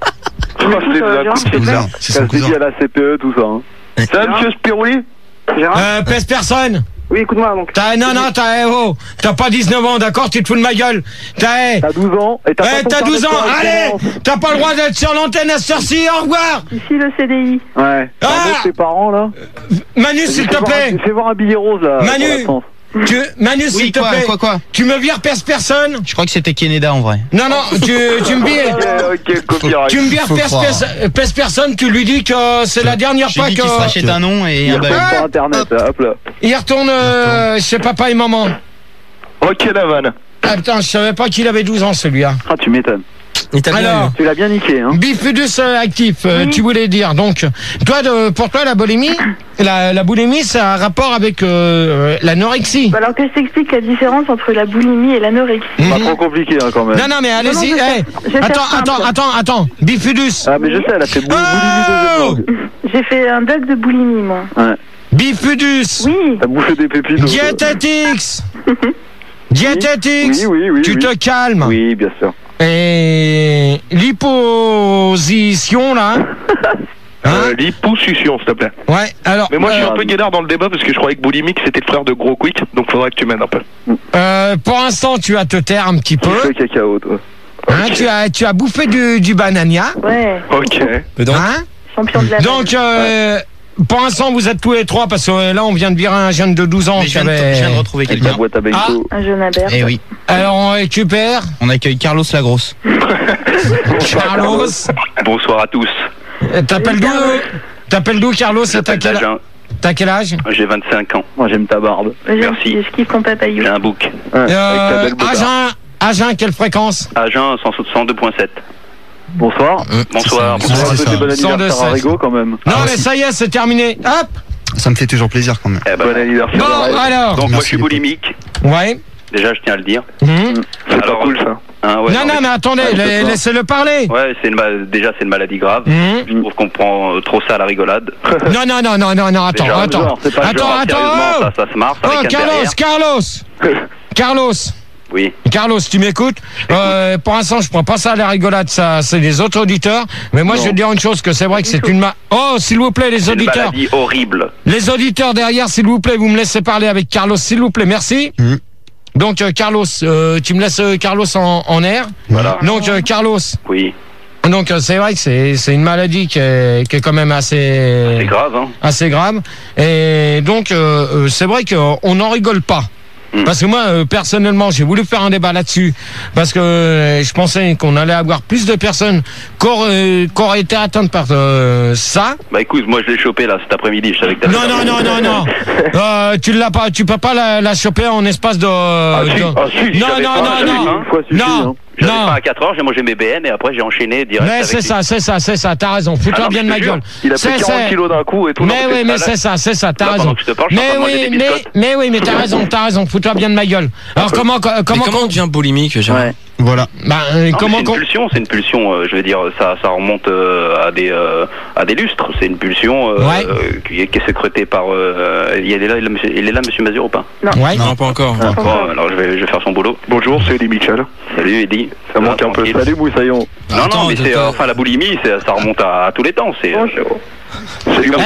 C'est son cousin. À la CPE, tout ça. Ça, monsieur Spirouli? Pèse personne. Oui, écoute-moi donc. T'as pas 19 ans, d'accord? Tu te fous de ma gueule. T'as 12 ans. Et t'as 12 ans, allez. T'as pas le droit d'être sur l'antenne à cette heure-ci, au revoir. Ici le CDI. Ouais. Tes parents là. Manu, s'il te plaît. Fais voir un billet rose là. Manu. Manu, s'il te plaît. Quoi Tu me vires personne. Je crois que c'était Keneda en vrai. Non, tu me vires. Tu me vires personne, tu lui dis que c'est la dernière fois que. Il se rachète un nom et un bail. Sur internet, hop là. Il retourne chez papa et maman. Ok, la vanne. Ah putain, je savais pas qu'il avait 12 ans celui-là. Ah, tu m'étonnes. Alors, tu l'as bien niqué, hein. Bifidus actif, tu voulais dire. Donc, pour toi, la boulimie, la boulimie, c'est un rapport avec l'anorexie. Alors que je t'explique la différence entre la boulimie et l'anorexie. Pas trop compliqué, hein, quand même. Non, mais allez-y. Attends. Bifidus. Ah, mais je sais, elle a fait boulimie de jeu. J'ai fait un dog de boulimie, moi. Ouais. Bifidus. Oui. T'as bouffé des pépites. Diététix. Diététix. Oui. Tu te calmes. Oui, bien sûr. Et l'hyposition, là. Liposuction, s'il te plaît. Ouais, alors. Mais moi, je suis un peu guédard dans le débat parce que je croyais que boulimique c'était le frère de Gros Quick, donc faudrait que tu m'aides un peu. Pour l'instant, tu vas te taire un petit peu. Le cacao, toi. Hein, tu as bouffé du banania. Ouais. Ok. Hein Champion de la Donc, pour l'instant, vous êtes tous les trois parce que là, on vient de virer un jeune de 12 ans. Mais je viens de retrouver quelqu'un. Un jeune Albert. Eh oui. Alors, on récupère. On accueille Carlos Lagrosse. Carlos. Bonsoir à tous. T'appelles d'où, Carlos? T'as quel âge? J'ai 25 ans. Moi, j'aime ta barbe. Merci. Je kiffe ton papayou. J'ai un bouc. Agen, quelle fréquence? Agen 102.7. Bonsoir. Bonsoir. Bon anniversaire à Rigo quand même. Non, mais ça y est, c'est terminé. Hop. Ça me fait toujours plaisir quand même. Bon anniversaire. Bon, alors. Donc, moi, je suis boulimique. Ouais. Déjà, je tiens à le dire. C'est pas cool, ça. Non, mais attendez, laissez-le parler. Ouais, déjà, c'est une maladie grave. Je trouve qu'on prend trop ça à la rigolade. Non, attends. Sérieusement, ça se marre. Carlos. Oui. Carlos, tu m'écoutes? Pour l'instant, je prends pas ça à la rigolade, ça, c'est les autres auditeurs. Mais moi, je vais te dire une chose, que c'est vrai que c'est une Oh, s'il vous plaît, les auditeurs. C'est une maladie horrible. Les auditeurs derrière, s'il vous plaît, vous me laissez parler avec Carlos, s'il vous plaît, merci. Donc, Carlos, tu me laisses Carlos en air. Voilà. Donc, Carlos. Oui. Donc, c'est vrai que c'est une maladie qui est quand même assez grave, hein. Assez grave. Et donc, c'est vrai qu'on n'en rigole pas. Parce que moi, personnellement, j'ai voulu faire un débat là-dessus parce que je pensais qu'on allait avoir plus de personnes qui auraient été atteintes par ça. Bah écoute, moi je l'ai chopé là cet après-midi, je savais que Non. Tu l'as pas, tu peux pas la choper en espace de. Non. J'avais pas à 4 heures, j'ai mangé mes BN et après j'ai enchaîné direct. Mais c'est ça, t'as raison, fous-toi bien de ma gueule. Il a pris 40 kilos d'un coup et tout. Mais oui, mais c'est ça, t'as raison. Mais oui, mais t'as raison, fous-toi bien de ma gueule. Alors comment on devient boulimique, Gérard? Voilà. C'est une pulsion, je veux dire, ça remonte à des lustres. C'est une pulsion qui est sécrétée par. Il est là, monsieur Mazur ou pas? Non, pas encore. Bon, alors je vais faire son boulot. Bonjour, c'est Eddie Mitchell. Salut Eddie. Ça manque un peu. Salut Moussaillon. Non, mais c'est la boulimie, ça remonte à tous les temps. C'est comme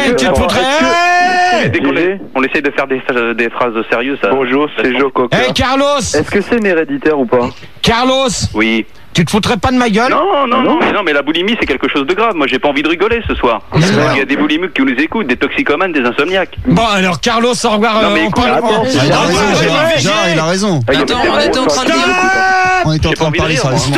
ça. Dès qu'on essaie de faire des phrases sérieuses, ça. Bonjour, c'est Joe Cocker. Hey Carlos. Est-ce que c'est héréditaire ou pas? Carlos. Oui. Tu te foutrais pas de ma gueule? Non, mais la boulimie c'est quelque chose de grave. Moi j'ai pas envie de rigoler ce soir. Il y a des boulimiques qui nous écoutent, des toxicomanes, des insomniaques. Bon alors Carlos, au revoir. Non mais écoute, il a raison. Attends, on était en train de dire. On était en train de parler sérieusement.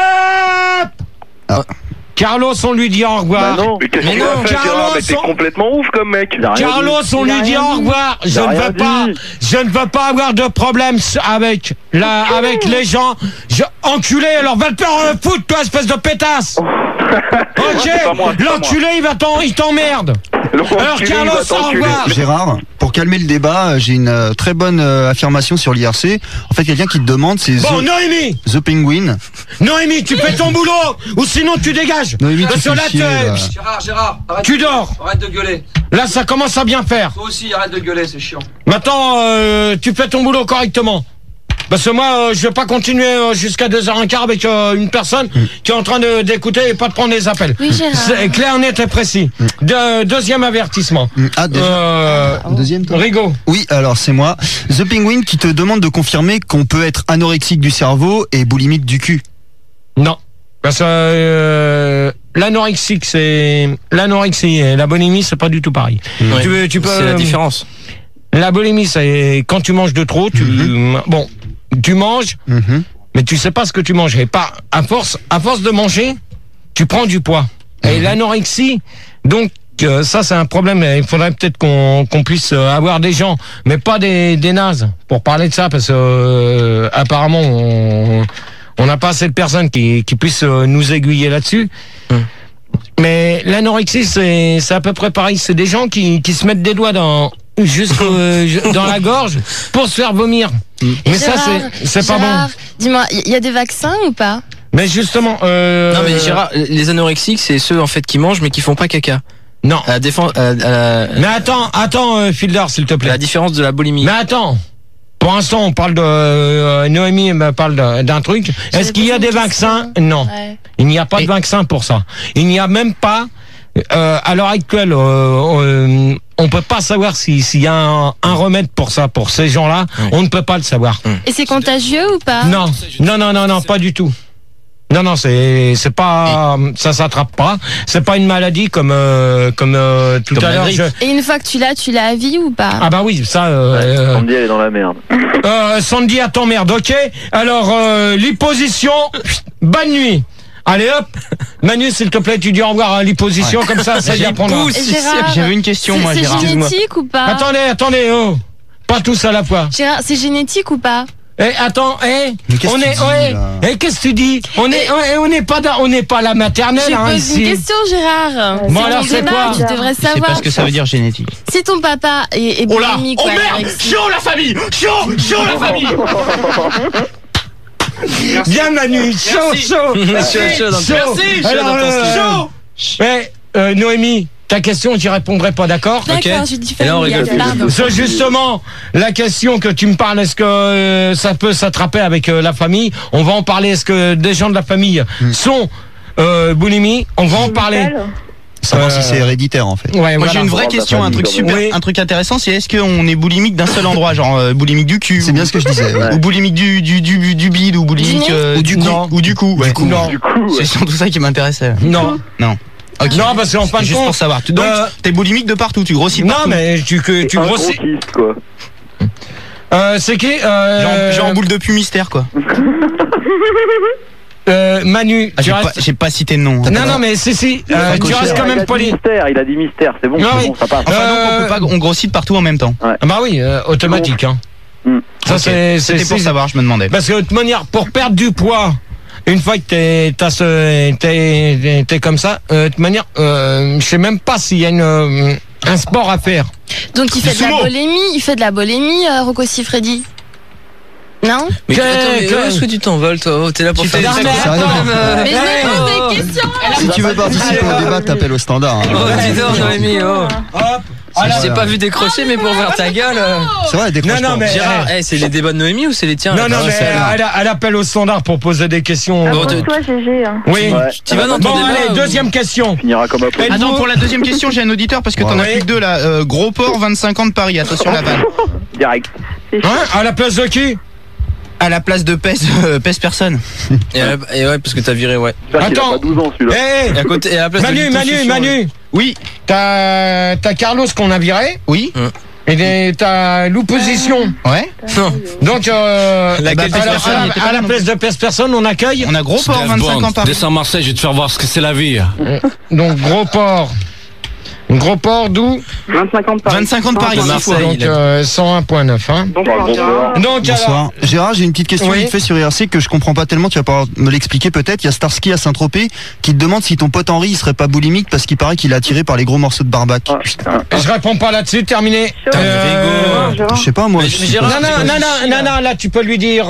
Stop. Carlos, on lui dit au revoir. Bah non, mais qu'est-ce que tu vas faire, Gérard? Mais t'es complètement ouf comme mec. Carlos, on lui dit au revoir. Je ne veux pas avoir de problème avec les gens. Enculé, alors va te faire foutre, toi, espèce de pétasse. Ok, l'enculé, il t'emmerde. Alors Carlos, au revoir. Gérard, pour calmer le débat, j'ai une très bonne affirmation sur l'IRC. En fait, quelqu'un qui te demande, c'est Noémie. The Penguin. Noémie, tu fais ton boulot ou sinon tu dégages. Noémie, tu fais chier, Gérard, arrête. Tu dors. Arrête de gueuler. Là, ça commence à bien faire. Toi aussi, arrête de gueuler, c'est chiant. Maintenant, tu fais ton boulot correctement. Parce que moi, je vais pas continuer jusqu'à 2h15 avec une personne qui est en train d'écouter et pas de prendre les appels. Oui, Gérard. C'est clair, net et précis. Deuxième avertissement. Deuxième toi. Rigaud. Oui, alors c'est moi. The Penguin qui te demande de confirmer qu'on peut être anorexique du cerveau et boulimique du cul. Non. Parce que l'anorexie et la boulimie, c'est pas du tout pareil. Tu peux. C'est la différence. La boulimie, c'est quand tu manges de trop, tu manges, mais tu sais pas ce que tu manges. Et pas, à force de manger, tu prends du poids. Et l'anorexie, donc, ça c'est un problème. Il faudrait peut-être qu'on puisse avoir des gens, mais pas des nazes, pour parler de ça, parce que apparemment on n'a pas assez de personnes qui puissent nous aiguiller là-dessus. Mais l'anorexie, c'est à peu près pareil. C'est des gens qui se mettent des doigts dans la gorge pour se faire vomir. Mais Gérard, ça c'est pas bon. Dis-moi, il y a des vaccins ou pas? Mais justement, non mais Gérard, les anorexiques, c'est ceux en fait qui mangent mais qui font pas caca. Non. Mais attends, Fielder, s'il te plaît. La différence de la boulimie. Mais attends. Pour l'instant, on parle de Noémie me parle d'un truc. Est-ce qu'il y a des vaccins? Non. Ouais. Il n'y a pas de vaccin pour ça. Il n'y a même pas à l'heure actuelle, on peut pas savoir s'il y a un remède pour ça, pour ces gens-là. On ne peut pas le savoir. Et c'est contagieux ou pas? Non, pas du tout. Non, c'est pas, ça s'attrape pas. C'est pas une maladie comme tout à l'heure. Et une fois que tu l'as à vie ou pas? Ah bah oui, ça. Sandy, elle est dans la merde. Sandy, à ton merde, ok. Alors, l'hyposition, bonne nuit. Allez hop, Manu, s'il te plaît, tu dis au revoir à l'hyposition, comme ça y apprendra. J'avais une question, moi, Gérard. C'est génétique ou pas? Attendez, oh. Pas tous à la fois. Gérard, c'est génétique ou pas? Qu'est-ce que tu dis? On n'est pas à la maternelle, ici. Je pose une question, Gérard. Bon, alors c'est quoi? Tu devrais savoir. Je sais pas ce que ça veut dire génétique. Si ton papa est boulimique, oh merde! Chaud la famille! Chaud la famille! Bien Manu, chaud. Merci. Noémie, ta question, j'y répondrai pas, d'accord? D'accord, j'ai dit c'est justement la question que tu me parles. Est-ce que ça peut s'attraper avec la famille? On va en parler. Est-ce que des gens de la famille sont boulimie? On va en parler. Savoir si c'est héréditaire en fait. Ouais, moi j'ai une vraie question, un truc intéressant, c'est est-ce qu'on est boulimique d'un seul endroit, genre boulimique du cul? C'est bien ce que je disais. Ou boulimique du bide, ou boulimique du cou. Non. C'est surtout ça qui m'intéressait. Non. Okay. Non, parce qu'en fin de compte, juste pour savoir. Donc, t'es boulimique de partout, tu grossis de partout. Non, mais tu grossis. Quoi. C'est qui genre en boule de pu mystère, quoi. Manu, j'ai pas cité de nom. Non, mais si, tu restes quand même poli. Il a dit mystère, c'est bon, ça passe. Enfin, donc on grossit de partout en même temps. Ouais. Bah oui, automatique. Hein. Ça, c'était pour savoir, je me demandais. Parce que de toute manière, pour perdre du poids, une fois que t'es comme ça, de toute manière, je sais même pas s'il y a un sport à faire. Donc il fait de la bolémie, Rocco Siffredi. Non? Mais où est-ce que tu t'envoles, toi? T'es là pour faire des mais je me pose des questions. Si tu veux participer au débat, t'appelles au standard. Oh, dis donc, Noémie, oh. Je t'ai pas vu décrocher, mais pour voir ta gueule. C'est vrai, décroche. Non, mais Gérard, c'est les débats de Noémie ou c'est les tiens? Non, mais elle appelle au standard pour poser des questions. Toi, GG. Oui. Tu vas dans ton débat. Allez, deuxième question. Finira comme après. Attends, pour la deuxième question, j'ai un auditeur parce que t'en as plus que deux là. Gros port, 25 ans de Paris. Attention la vanne. Direct. À la place de qui? À la place de pèse personne. Et ouais, parce que t'as viré, ouais. Attends. Il a pas 12 ans celui-là. Et à côté, et à la place Manu. Oui. T'as Carlos qu'on a viré. Oui. Et t'as l'opposition. Ouais. Donc, à la place de personne, on accueille. On a Gros Port, 25 ans Paris. Descends Marseille, je vais te faire voir ce que c'est la vie. Donc, Gros Port. Gros Port d'où? 25 ans de Paris. 25 ans de Paris, donc 101.9. Hein. Donc, bonsoir. Gérard, j'ai une petite question vite fait sur IRC que je comprends pas tellement, tu vas pouvoir me l'expliquer peut-être. Il y a Starsky à Saint-Tropez qui te demande si ton pote Henri il serait pas boulimique parce qu'il paraît qu'il est attiré par les gros morceaux de barbac. Je réponds pas là-dessus, terminé. Je sais pas moi. Non, là tu peux lui dire.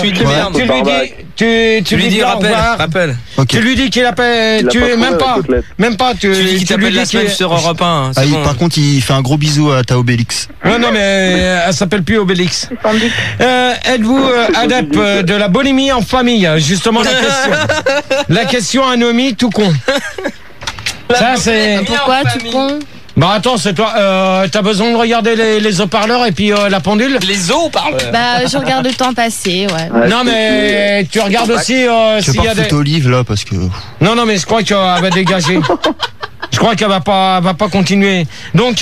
Tu lui dis rappel. Tu lui dis qu'il appelle. Même pas. Tu lui dis qu'il t'appelle la semaine sur Europe 1. Par contre, il fait un gros bisou à ta Obélix. Non, mais elle s'appelle plus Obélix. Êtes-vous adepte de la boulimie en famille? Justement la question. La question à Noémie, tout con. Ça c'est. Pourquoi tout con? Bah attends, c'est toi. T'as besoin de regarder les haut-parleurs et puis la pendule. Les haut-parleurs. Bah je regarde le temps passer, ouais. Non mais tu regardes aussi s'il y a des. Olive là parce que. Non mais je crois qu'elle va dégager. Je crois qu'elle va pas continuer. Donc,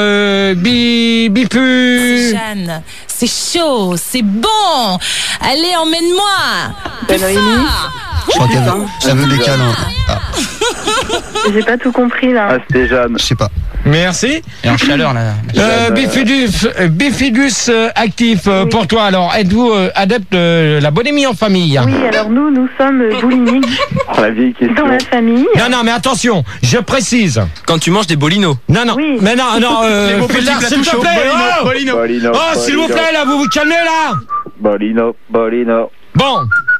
Bipu. Jeanne, c'est chaud, c'est bon. Allez, emmène-moi. Plus fort. Je crois qu'elle veut des câlins. J'ai pas tout compris là. Ah, c'était Jeanne. Je sais pas. Merci. Et en chaleur là. Bifidus actif pour toi. Alors, êtes-vous adepte de la bonhomie en famille? Oui, alors nous sommes boulimiques La vieille question. dans la famille. Non, mais attention, je précise. Quand tu manges des bolinos. Non, Oui. mais non, Philard, s'il te plaît. Bolino. Oh, s'il vous plaît, là, vous vous calmez, là. Bolino. Bon.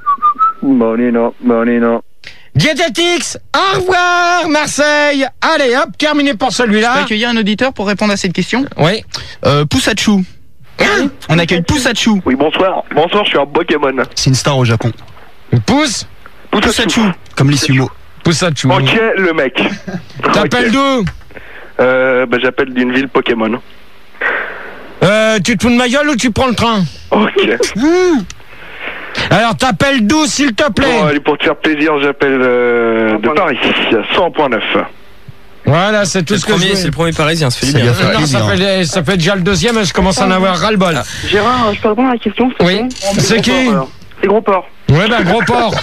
Bolino. Diététix, au revoir, Marseille. Allez, hop, terminé pour On peut celui-là. accueillir un auditeur pour répondre à cette question. Oui. Poussachou. On accueille Poussachou. Oui, bonsoir. Bonsoir, je suis un Pokémon. C'est une star au Japon. Poussachou. Comme les sumo. Poussachou. Ok, le mec. T'appelles d'où? J'appelle d'une ville Pokémon. Tu te fous de ma gueule ou tu prends le train? Ok. Alors, t'appelles d'où, s'il te plaît? Bon, allez, pour te faire plaisir, j'appelle de Paris, 100.9. Voilà, c'est tout ce que je veux. C'est le premier parisien, ça fait du bien. Non, ça fait déjà le deuxième et je commence à en avoir ras-le-bol. Gérard, je peux répondre à la question? Oui. C'est qui? C'est Gros Port. Ouais, Gros Port.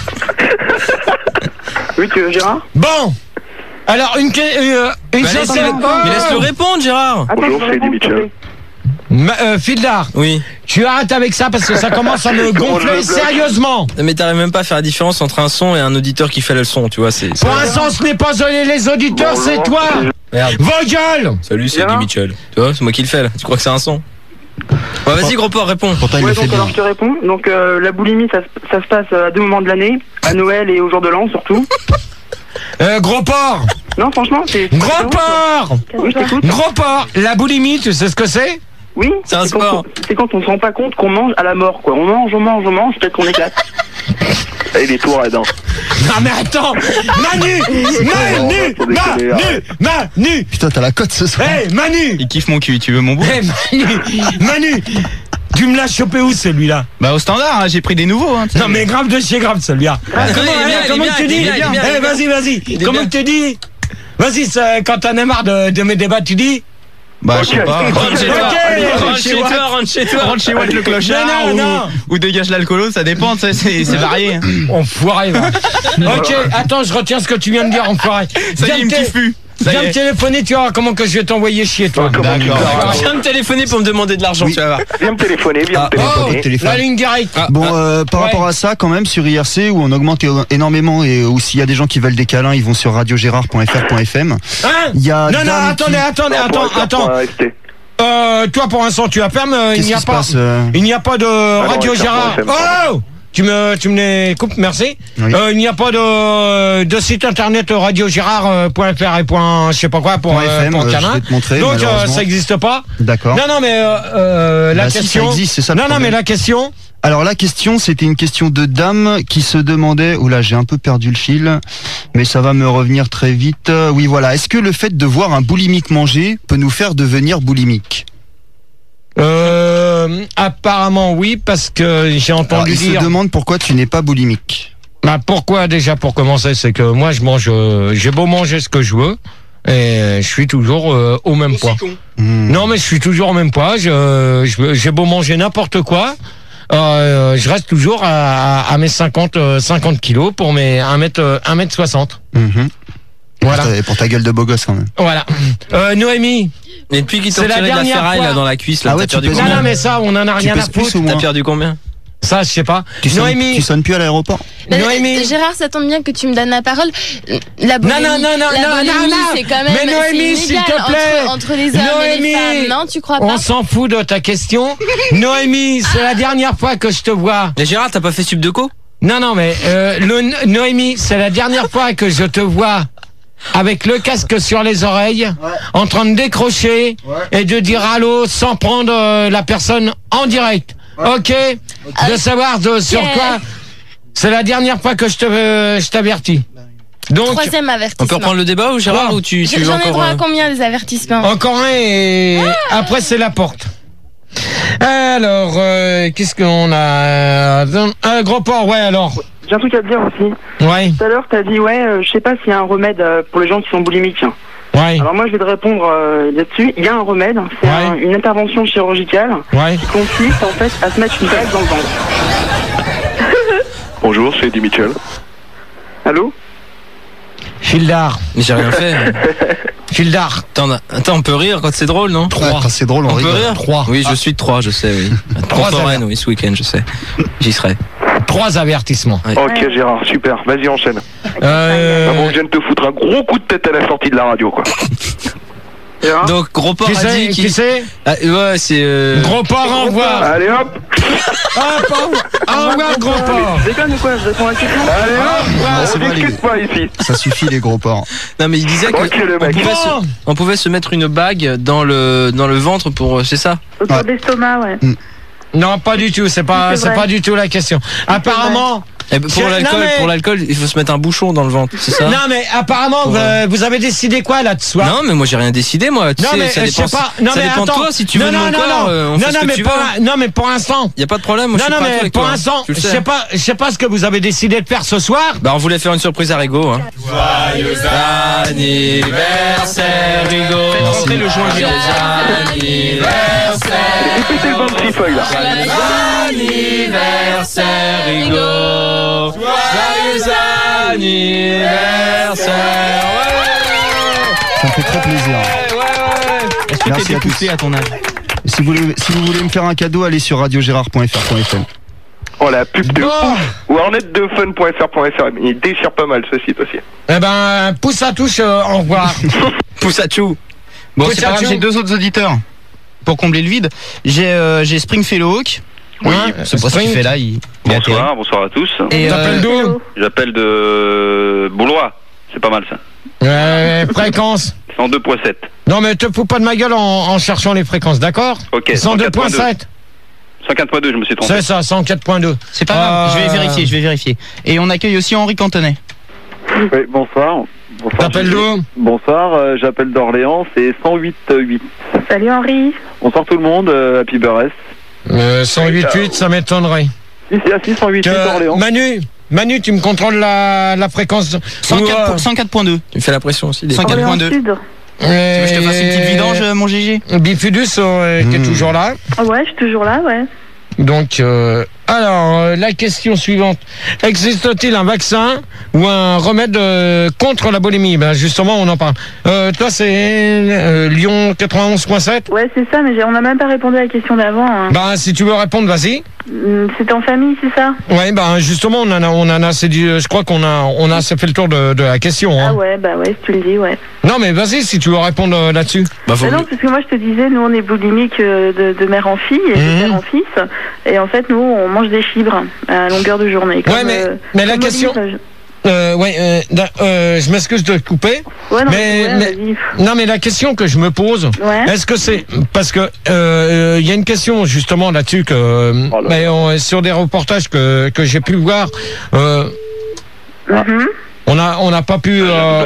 Oui, Gérard? Bon. Alors, une Mais laisse-le répondre, Gérard. Bonjour, c'est Eddie Mitchell. Fildar, oui. Tu arrêtes avec ça parce que ça commence à me gonfler sérieusement. Mais t'arrives même pas à faire la différence entre un son et un auditeur qui fait le son, tu vois. Pour l'instant, ce n'est pas les auditeurs, c'est toi. Merde. Vos gueules. Salut, c'est Eddie Mitchell. Tu vois, c'est moi qui le fais là. Tu crois que c'est un son? Ouais, vas-y, Gros Port, réponds. Ouais, donc alors je te réponds. Donc la boulimie, ça se passe à 2 moments de l'année, à Noël et au jour de l'an surtout. Gros Port. Non, franchement, c'est... Gros Port. Oui, je t'écoute. Gros Port. La boulimie, tu sais ce que c'est? Oui, c'est un sport. C'est quand on se rend pas compte qu'on mange à la mort, quoi. On mange, peut-être qu'on éclate. Et les tours là-dedans. Non mais attends, Manu. Putain, t'as la cote ce soir. Hey, Manu. Il kiffe mon cul, tu veux mon bout? Hey, Manu. Tu me l'as chopé où celui-là? Bah au standard, hein, j'ai pris des nouveaux. Hein, non mais grave de chez grave celui-là. Comment tu dis? Vas-y. Comment tu dis? Vas-y, quand t'en as marre de mes débats, tu dis? Bah je sais pas. Rentre chez toi. Rentre chez Watt le clochard ou dégage l'alcoolo, ça dépend, c'est varié. Enfoiré, va. Ok, attends, je retiens ce que tu viens de dire, enfoiré. Ça y est, il me kiffe plus. Viens me téléphoner, tu vois comment que je vais t'envoyer chier, toi. D'accord. Viens me téléphoner pour me demander de l'argent, tu vas voir. Viens me téléphoner, la ligne directe. Bon, par rapport à ça, quand même, sur IRC, où on augmente énormément, et où s'il y a des gens qui veulent des câlins, ils vont sur radiogérard.fr.fm. Il y a attends. Toi, pour l'instant, tu as ferme, il n'y a pas de Radio Gérard. Oh! Tu me les coupes, merci. Oui. Il n'y a pas de site internet radiogérard.fr et je sais pas quoi pour câlin. Donc ça n'existe pas. D'accord. Non mais la question. Si, ça existe, c'est ça. Non mais la question. Alors la question, c'était une question de dame qui se demandait. Oula, j'ai un peu perdu le fil, mais ça va me revenir très vite. Oui, voilà. Est-ce que le fait de voir un boulimique manger peut nous faire devenir boulimique? Apparemment oui, parce que j'ai entendu dire. Il se demande pourquoi tu n'es pas boulimique. Bah pourquoi déjà pour commencer, c'est que moi je mange, j'ai beau manger ce que je veux et je suis toujours au même poids. Non mais je suis toujours au même poids. J'ai beau manger n'importe quoi, je reste toujours à mes 50 kilos pour mes 1m60. Voilà. Pour ta gueule de beau gosse quand même. Voilà. Noémie. Et depuis qu'ils t'ont tiré de la ferraille là dans la cuisse, là, t'as perdu combien? Non mais ça, on en a rien à foutre. T'as perdu combien? Ça, je sais pas. Noémie. Tu sonnes plus à l'aéroport? Noémie. Gérard, ça tombe bien que tu me donnes la parole. La boulimie, c'est quand même. Mais Noémie, s'il te plaît. Entre les hommes et les femmes, non, tu crois pas? On s'en fout de ta question. Noémie, c'est la dernière fois que je te vois. Mais Gérard, t'as pas fait subdeco? Non, mais Noémie, c'est la dernière fois que je te vois avec le casque sur les oreilles, en train de décrocher et de dire allô sans prendre la personne en direct. Ok. De savoir sur quoi. C'est la dernière fois que je t'avertis. Donc, 3e avertissement. Encore prendre le débat ou Gérard ou tu veux J'en ai encore droit à combien des avertissements? Encore un et après c'est la porte. Alors, qu'est-ce qu'on a? Gros Port, ouais alors. J'ai un truc à te dire aussi. Ouais. Tout à l'heure, t'as dit, je sais pas s'il y a un remède pour les gens qui sont boulimiques. Ouais. Alors moi je vais te répondre là-dessus. Il y a un remède, c'est une intervention chirurgicale qui consiste en fait à se mettre une bague dans le ventre. Bonjour, c'est Eddie Mitchell. Allô? Fildar. Mais j'ai rien fait. Fildar. Attends, on peut rire quand c'est drôle, non? 3. Quand c'est drôle, on peut rigole. rire? 3. Oui, je suis de 3, je sais, oui. 3 Rennes, oui, ce week-end, je sais. J'y serai. 3 avertissements. Ouais. Ok, Gérard, super. Vas-y, enchaîne. Bon, je viens de te foutre un gros coup de tête à la sortie de la radio, quoi. Donc, Gros Porc a dit qui c'est? Ouais, c'est... Gros Porc, au revoir. Allez, hop. Au revoir, Gros Porc. Je déconne ou quoi? Je réponds à la question. Allez, hop. On discute pas ici. Ça suffit, les gros porcs. Non, mais il disait qu'on pouvait se mettre une bague dans le ventre pour... C'est ça? Autour de l'estomac, ouais. Non, pas du tout, c'est pas du tout la question. Apparemment... Pour l'alcool, il faut se mettre un bouchon dans le ventre, c'est ça? Non, mais apparemment, vous avez décidé quoi là de soir? Non, mais moi j'ai rien décidé, moi. Tu sais, ça dépend, ça dépend de toi. Si tu veux de mon corps, on fait ce que tu veux. Non, mais pour l'instant. Y a pas de problème, moi je suis pas avec toi. Pour l'instant, je sais pas ce que vous avez décidé de faire ce soir. Bah, on voulait faire une surprise à Rigo. Hein. Joyeux anniversaire, Rigo. Faites rentrer le joint. Joyeux anniversaire. Répétez le bon petit feuille là. Joyeux anniversaire, Rigo. Joyeux anniversaire. Ça me fait très plaisir. Est-ce que t'es dépoussé à ton âge? Si vous voulez me faire un cadeau, allez sur radiogérard.fr.fm. Oh la pub de ouf. Ou ornetdefun.fr.fr. Il déchire pas mal ce site aussi. Eh ben, pousse à touche, au revoir. Pousse à chou. Bon, c'est pas grave, j'ai 2 autres auditeurs. Pour combler le vide, j'ai Springfellow Hawk. Oui, c'est pas ce qu'il fait là. Bonsoir à tous. Et t'appelles d'où? J'appelle de Boulois. C'est pas mal ça. Fréquence 102.7. Non, mais te fous pas de ma gueule en cherchant les fréquences, d'accord? Ok. 102.7. 104.2, je me suis trompé. C'est ça, 104.2. C'est pas grave, je vais vérifier. Et on accueille aussi Henri Cantonnet. Oui, bonsoir. T'appelles d'où? Bonsoir, j'appelle d'Orléans, c'est 108.8. Salut Henri. Bonsoir tout le monde, Happy Burress. 108.8, ça m'étonnerait. Si, 108.8 Orléans. Manu, tu me contrôles la fréquence 104.2. Tu me fais la pression aussi. 104.2. Tu veux que je te fasse une petite vidange, mon GG? Bifidus, t'es toujours là? Ouais, je suis toujours là, ouais. Donc, alors, la question suivante. Existe-t-il un vaccin ou un remède contre la boulimie? Ben, justement, on en parle. Toi, c'est Lyon 91.7? Ouais, c'est ça, mais on n'a même pas répondu à la question d'avant. Hein. Ben, si tu veux répondre, vas-y. C'est en famille, c'est ça? Ouais, ben, justement, on en a assez dit, je crois qu'on a assez fait le tour de la question. Hein. Ah ouais, bah ouais, si tu le dis, ouais. Non, mais vas-y, si tu veux répondre là-dessus. Non, parce que moi, je te disais, nous, on est boulimique de mère en fille et de père en fils. Et en fait, nous, on mange des fibres à longueur de journée. Comme, ouais, mais la question... je m'excuse de te couper. Ouais, non, mais la question que je me pose, est-ce que c'est parce que il y a une question justement là-dessus que sur des reportages que j'ai pu voir. On n'a pas pu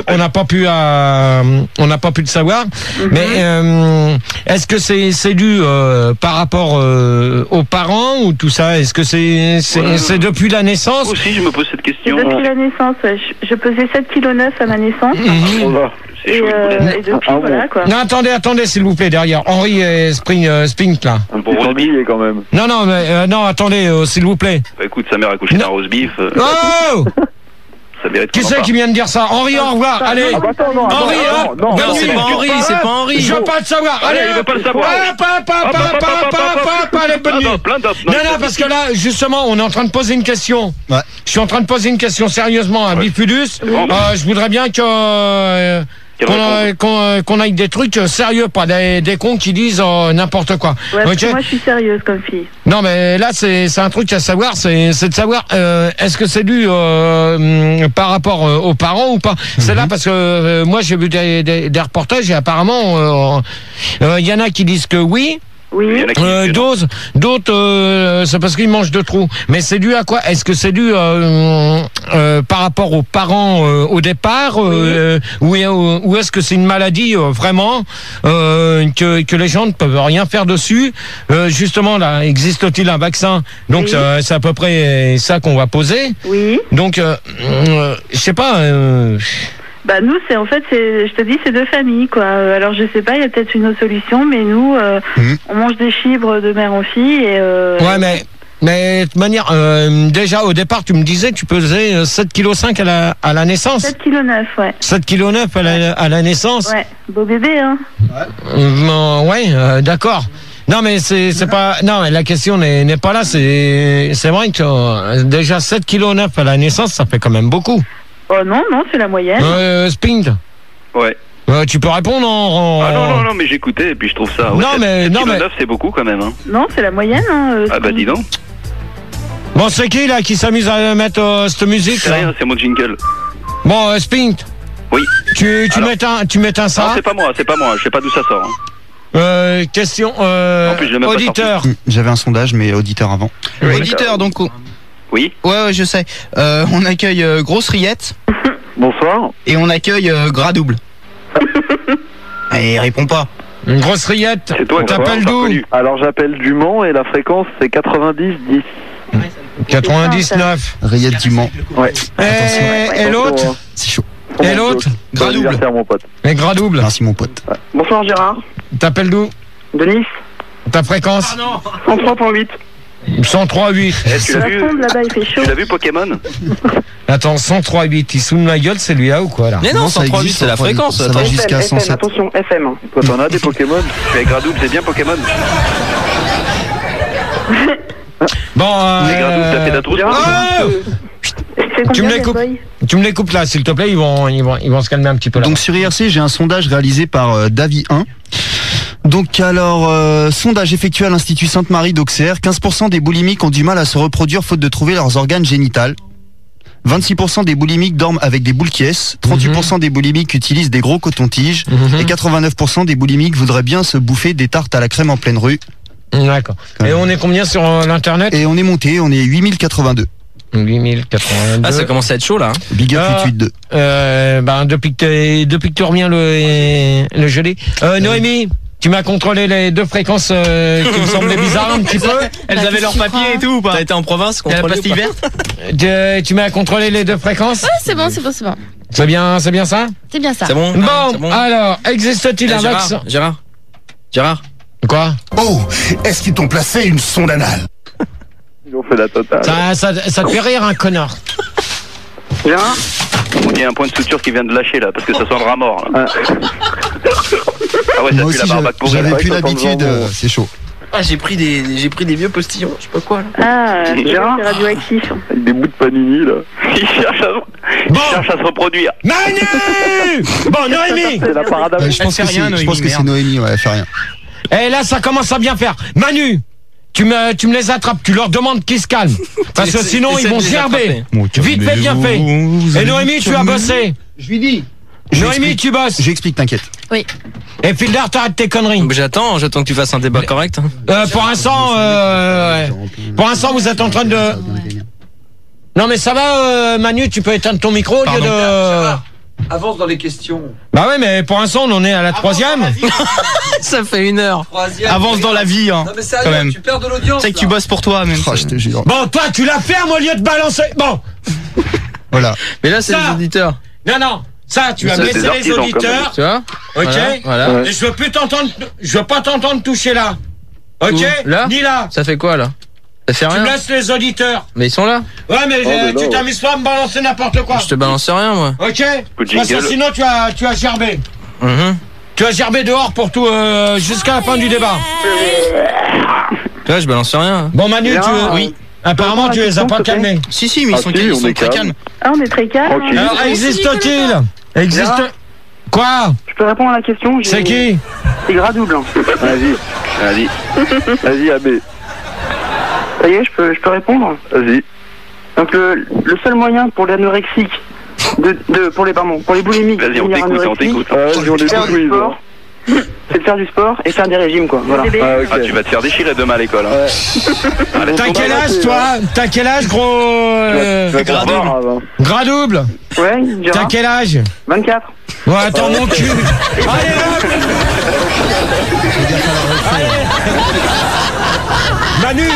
le savoir. Mais est-ce que c'est dû par rapport aux parents ou tout ça? Est-ce que c'est depuis la naissance? Aussi, je me pose cette question. Depuis la naissance, je pesais 7,9 kg à ma naissance. Et depuis, voilà quoi. Non, attendez, s'il vous plaît, derrière. Henri et Spink là. Pour roast beef quand même. Non, attendez, s'il vous plaît. Bah écoute, sa mère a couché d'un roast beef. Oh! Qui c'est qui vient de dire ça? Henri, au revoir. Allez. Henri, non, c'est pas Henri, c'est pas Henri. Je veux pas le savoir. Allez, il veut pas le savoir. Allez, bonne nuit. Non, parce que là, justement, on est en train de poser une question. Ouais. Je suis en train de poser une question sérieusement à Bifidus. Je voudrais bien que qu'on aille des trucs sérieux, pas des cons qui disent n'importe quoi. Ouais, parce que moi je suis sérieuse comme fille. Non, mais là c'est un truc à savoir, c'est de savoir est-ce que c'est dû par rapport aux parents ou pas. C'est là parce que moi j'ai vu des reportages et apparemment il y en a qui disent que oui. Oui. D'autres, c'est parce qu'ils mangent de trop. Mais c'est dû à quoi? Est-ce que c'est dû par rapport aux parents au départ, ou est-ce que c'est une maladie vraiment que les gens ne peuvent rien faire dessus? Justement, là, existe-t-il un vaccin? Donc c'est à peu près ça qu'on va poser. Oui. Donc je sais pas. Bah nous, c'est en fait, je te dis, c'est deux familles, quoi. Alors je sais pas, il y a peut-être une autre solution, mais nous, on mange des fibres de mère en fille et. Ouais, mais de toute manière, déjà au départ, tu me disais que tu pesais 7,5 kg à la naissance. 7,9 kg, ouais. 7,9 kg à la naissance. Ouais, beau bébé, hein. Ouais, d'accord. Non, mais c'est pas. Non, la question n'est pas là. C'est vrai que déjà 7,9 kg à la naissance, ça fait quand même beaucoup. Oh non, c'est la moyenne. Spind. Ouais. Tu peux répondre Ah non, mais j'écoutais et puis je trouve ça. Ouais, non, mais 7,9 c'est beaucoup quand même. Hein. Non, c'est la moyenne. Hein, ah bah dis donc. Bon, c'est qui là qui s'amuse à mettre cette musique? C'est rien, c'est mon jingle. Bon, Spint. Oui. Tu mets un ça? Non, c'est pas moi, je sais pas d'où ça sort. Hein. Question en plus, je auditeur. J'avais un sondage, mais auditeur avant. Oui, auditeur, donc. Oui. Ouais, je sais. On accueille Grosse Riette. Bonsoir. Et on accueille Gras Double. Et il répond pas. Une Grosse Riette. C'est toi, t'appelles d'où? Alors j'appelle du Mans et la fréquence c'est 90-10. 99. Riette du Mans. Ouais. Et l'autre? C'est chaud. Et l'autre? Gras double. Mon pote. Et Gras double. Merci mon pote. Ouais. Bonsoir Gérard. T'appelles d'où? De Nice. Ta fréquence? 103.8. 103.8. Tu l'as vu? Là-bas, il fait chaud. Tu l'as vu Pokémon? Attends, 103.8, il sous de ma gueule, c'est lui là ou quoi là? Mais non, 103.8 c'est la fréquence. Ça va jusqu'à FM, 107. attention, FM. Toi t'en as des Pokémon? Je suis avec Gras double, c'est bien Pokémon? Bon, Les Gras double, t'as fait d'atros? Tu me les coupes là, s'il te plaît, ils vont se calmer un petit peu là. Donc sur IRC, j'ai un sondage réalisé par Davy 1. Donc alors, sondage effectué à l'Institut Sainte-Marie d'Auxerre, 15% des boulimiques ont du mal à se reproduire faute de trouver leurs organes génitals. 26% des boulimiques dorment avec des boules quies, 38% des boulimiques utilisent des gros cotons-tiges, et 89% des boulimiques voudraient bien se bouffer des tartes à la crème en pleine rue. D'accord. Et on est combien sur l'internet? Et on est monté, on est 8082. 8082. Ah, ça commence à être chaud là. Hein. Big up 882. Depuis que tu reviens le gelé. Noémie, tu m'as contrôlé les deux fréquences qui me semblaient bizarres un petit peu. Elles avaient leur papier et tout ou pas? T'as été en province, la pastille verte? Tu m'as contrôlé les deux fréquences? Ouais, c'est bon. C'est bien ça? C'est bien ça. C'est bon. Bon, alors, existe-t-il un vaccin? Gérard. Quoi? Oh, est-ce qu'ils t'ont placé une sonde anale? Ils ont fait la totale. Ça te fait rire, un connard. Gérard? Il y a un point de suture qui vient de lâcher là, parce que ça sent le rat mort là. Ah ouais, ça Moi pue la aussi, barbaque pour j'avais plus l'habitude, c'est chaud. Ah, j'ai pris des vieux postillons, je sais pas quoi là. Ah, Gérard? c'est radioactif. Avec des bouts de panini là. Il cherche à se reproduire. Manu! Bon, Noémie! C'est la parade. Je pense que c'est Noémie, ouais, elle fait rien. Et là, ça commence à bien faire. Manu! Tu me les attrapes, tu leur demandes qu'ils se calment. Parce que sinon, ils vont se gerber. Vite fait, bien fait. Et Noémie, tu as bossé. Je lui dis. Noémie, tu bosses. J'explique, t'inquiète. Oui. Et Filder, t'arrêtes tes conneries. J'attends que tu fasses un débat correct. Pour l'instant, vous êtes en train de... Non mais ça va, Manu, tu peux éteindre ton micro au lieu de... Avance dans les questions. Bah ouais, mais pour l'instant, on en est à la troisième. Ça fait 1 heure. Avance dans la vie, hein. Non mais sérieux, quand même. tu perds de l'audience. C'est que tu bosses pour toi, même. Oh, je te jure. Bon, toi, tu la fermes au lieu de balancer... Bon. Voilà. Mais là, c'est les auditeurs. Non. Ça, tu vas laisser les auditeurs. Tu vois? Ok. Voilà. Et je veux plus t'entendre... Je veux pas t'entendre toucher là. Ok. Là? Ni là. Ça fait quoi là? Ça fait rien. Tu me laisses les auditeurs. Mais ils sont là. Ouais, mais tu t'amuses pas à me balancer n'importe quoi. Je te balance rien, moi. Ok. Parce que sinon, tu as gerbé. Tu as gerbé dehors pour tout jusqu'à la fin du débat. Tu vois, je balance rien. Bon, Manu, Oui. Apparemment, tu les as pas calmés. Si, mais ils sont très calmes. Ah, on est très calme. Alors, existe-t-il? Quoi? Je peux répondre à la question? C'est qui? C'est Gras double. Vas-y, AB. Ça y est, je peux répondre? Vas-y. Donc le seul moyen pour l'anorexique, pour les boulimiques, vas-y, on t'écoute. c'est de faire du sport et faire des régimes, quoi. Voilà. Ah, tu vas te faire déchirer demain à l'école. Hein. Ouais. T'as quel âge, toi? T'as quel âge, gros? Gras double. Ouais, Gérard. T'as quel âge? 24. Ouais, attends, mon cul. Allez, hop. Manu.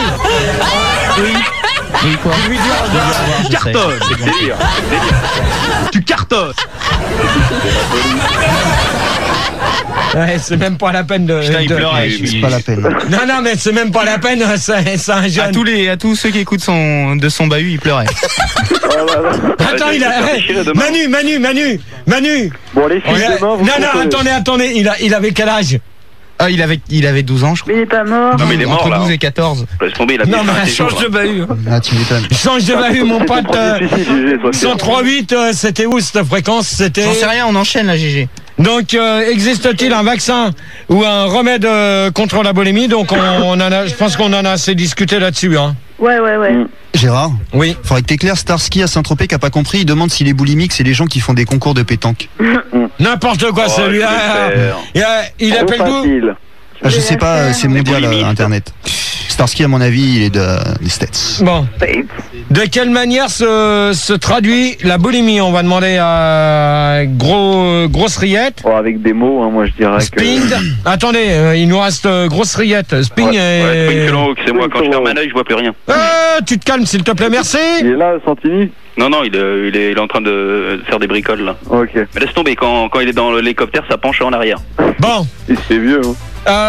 Oui, quoi? Tu cartonnes. C'est délire. Tu cartonnes. Ouais, c'est même pas la peine de. Putain, il pleurait. C'est pas la peine. Non, mais c'est même pas la peine. C'est un jeune. À tous ceux qui écoutent de son bahut, il pleurait. Attends, il a. Manu. Bon, les filles, demain, vous Non, attendez. Il avait quel âge? Ah, il avait 12 ans, je crois. Mais il est pas mort. Non, mais il est mort, Entre là. 12 et 14. Laisse tomber, il a Non, bien mais fait un change séjour, de bahut. Ah, tu m'étonnes. Change de bahut, mon pote. GG, 103.8, c'était où cette fréquence? C'était. J'en sais rien, on enchaîne la GG. Donc, existe-t-il un vaccin ou un remède contre la boulimie? Donc, je pense qu'on en a assez discuté là-dessus, hein. Ouais. Gérard, oui. Faudrait que t'éclaires Starsky à Saint-Tropez qui a pas compris. Il demande si les boulimiques, c'est les gens qui font des concours de pétanque. N'importe quoi, celui-là. Il appelle d'où? Je sais pas, c'est mondial Internet. Starsky, à mon avis, il est des States. Bon. De quelle manière se traduit la boulimie? On va demander à Grosse Riette. Oh, avec des mots, hein, moi je dirais Sping. Attendez, il nous reste Grosse Riette. Sping et... Spring, c'est moi, quand je ferme un œil, je vois plus rien. Tu te calmes, s'il te plaît, merci. Il est là, Santini? Non, il est en train de faire des bricoles, là. Ok. Mais laisse tomber, quand il est dans l'hélicoptère, ça penche en arrière. Bon. C'est vieux, hein.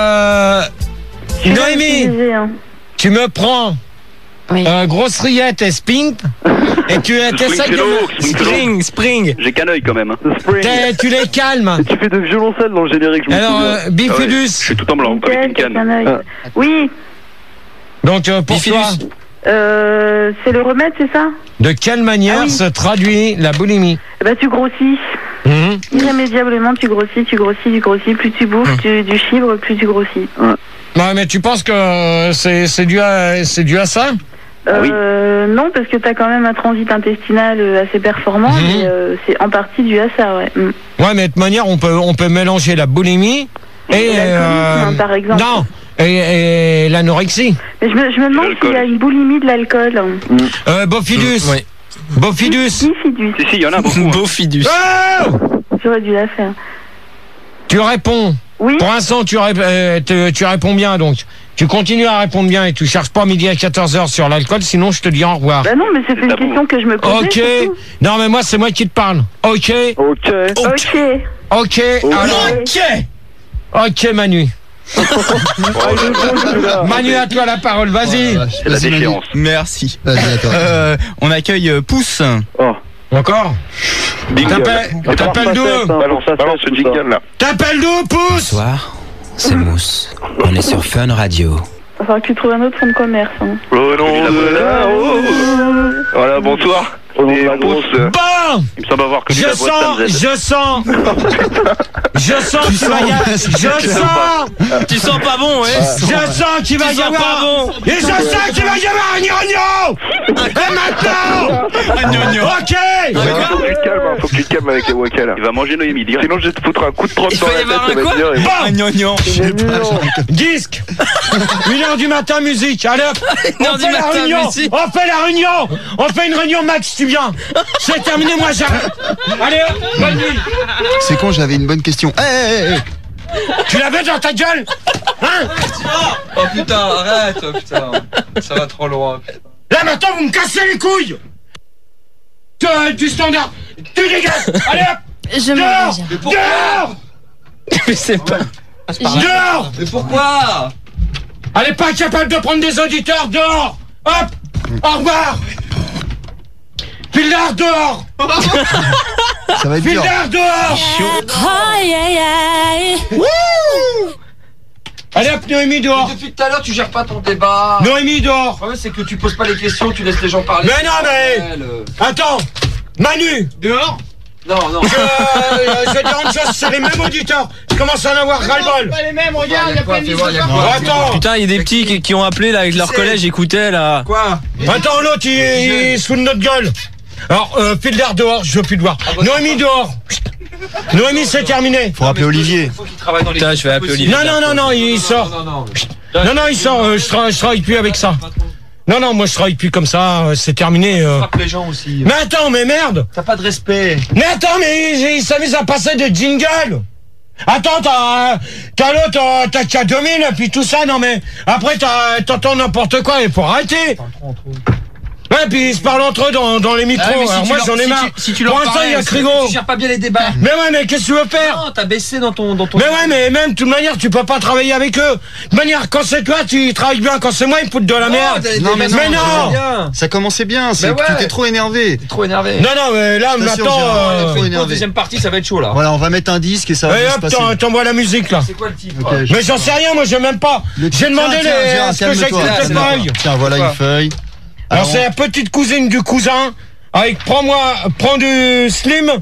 Noémie, tu me prends Grosse Riette et Sping et tu essayes de... Spring. J'ai qu'un œil quand même. Tu les calmes. Et tu fais de violoncelle dans le générique. Alors, Bifidus. Je suis tout en blanc avec une canne. Oui. Donc pour toi, c'est le remède, c'est ça? de quelle manière se traduit la boulimie? Tu grossis. Irrémédiablement, tu grossis. Plus tu bouffes du chibre, plus tu grossis. Non, mais tu penses que c'est dû à ça? Non, parce que tu as quand même un transit intestinal assez performant, mais c'est en partie dû à ça, ouais. Ouais, mais de toute manière, on peut mélanger la boulimie et par exemple. Non, et l'anorexie. Mais je me demande s'il y a une boulimie de l'alcool. Bofidus. Oui. Bofidus. Si, il y en a beaucoup. Bofidus. J'aurais dû la faire. Tu réponds. Oui. Pour l'instant, tu réponds bien, donc. Tu continues à répondre bien et tu cherches pas midi à 14h sur l'alcool, sinon je te dis au revoir. Non, mais c'est une question que je me posais. Ok. Non, mais moi, c'est moi qui te parle. Ok. Ok, Manu. Manu, à toi la parole, vas-y. C'est la déchéance. Merci. On accueille Pouce. Encore? T'appelles d'où? Balance ce jingle là. T'appelles d'où, Pouce? Bonsoir, c'est Mousse. On est sur Fun Radio. Il va falloir que tu trouves un autre fonds de commerce. Au nom de la... Voilà, bonsoir. On est Pouce. Bon! Il me semble avoir connu la voix de Sam Z. Je sens qu'il va y avoir... Tu sens pas bon, ouais. Je sens qu'il va y avoir... Et je sens qu'il va y avoir un gnogno. Et maintenant... Un gnogno. Ok. Faut que tu te calmes avec les Waka là. Il va manger Noémie, direct. Sinon je vais te foutre un coup de trotte dans la tête, ça va te dire. Un gnognon. Disque. 1h du matin, musique. Allez hop. On fait la réunion. On fait une réunion, Max, tu viens. C'est terminé, moi j'arrête. Allez hop, bonne nuit. C'est con, j'avais une bonne question. Tu l'avais dans ta gueule? Hein? Oh putain, arrête, putain. Ça va trop loin, putain. Là maintenant vous me cassez les couilles. Du standard. Tu dégages. Allez hop. Je dehors. me Dehors. Mais c'est pas... Dehors. Mais pourquoi? Elle est pas capable de prendre des auditeurs, dehors. Hop. Au revoir. Fildard dehors. Ça va être dur. Fildard dehors. Wouh. Allez hop, Noémie dehors. Mais depuis tout à l'heure tu gères pas ton débat. Noémie dehors. Le problème c'est que tu poses pas les questions, tu laisses les gens parler. Mais non mais... Attends. Manu. Dehors. Non. Je vais dire une chose, c'est les mêmes auditeurs. Je commence à en avoir ras-le-bol. Pas les mêmes, regarde, il y a plein de Attends. Putain, il y a des petits qui ont appelé là avec leur collège, écoutaient là. Quoi? Attends, l'autre il se fout de notre gueule. Alors, Fildard dehors, je veux plus te voir. Noémie dehors. Noémie, c'est terminé. Faut appeler Olivier. Faut qu'il travaille dans les... Putain, je vais appeler Olivier. Non, il sort. Non, il sort. Je travaille plus avec ça. Non, moi je travaille plus comme ça, c'est terminé. Frappe les gens aussi. Mais attends, mais merde. T'as pas de respect. Mais attends, mais il s'amuse à passer des jingles. Attends, t'as l'autre, t'as qu'à 2000, et puis tout ça, non mais... Après, t'entends n'importe quoi, il faut arrêter. Ouais, Ouais, puis ils se parlent entre eux dans les micros. Alors moi, j'en ai marre. Pour l'instant, il y a Crigo. Tu gères pas bien les débats. Mais ouais, mais qu'est-ce que tu veux faire? Non, t'as baissé dans ton. Mais ouais, mais même, de toute manière, tu peux pas travailler avec eux. De toute manière, quand c'est toi, tu travailles bien. Quand c'est moi, ils me foutent de la merde. Non, mais non. Bien. Ça commençait bien. C'est que tu t'es trop énervé. T'es trop énervé. Non, mais là, maintenant. Deuxième partie, ça va être chaud là. Voilà, on va mettre un disque et ça va bien se passer. T'envoies la musique là. C'est quoi le titre? Mais j'en sais rien, moi, j'ai même pas. J'ai demandé ce que j'ai avec cette feuille. Tiens, voilà une feuille. Alors c'est la petite cousine du cousin. Avec prends du slim.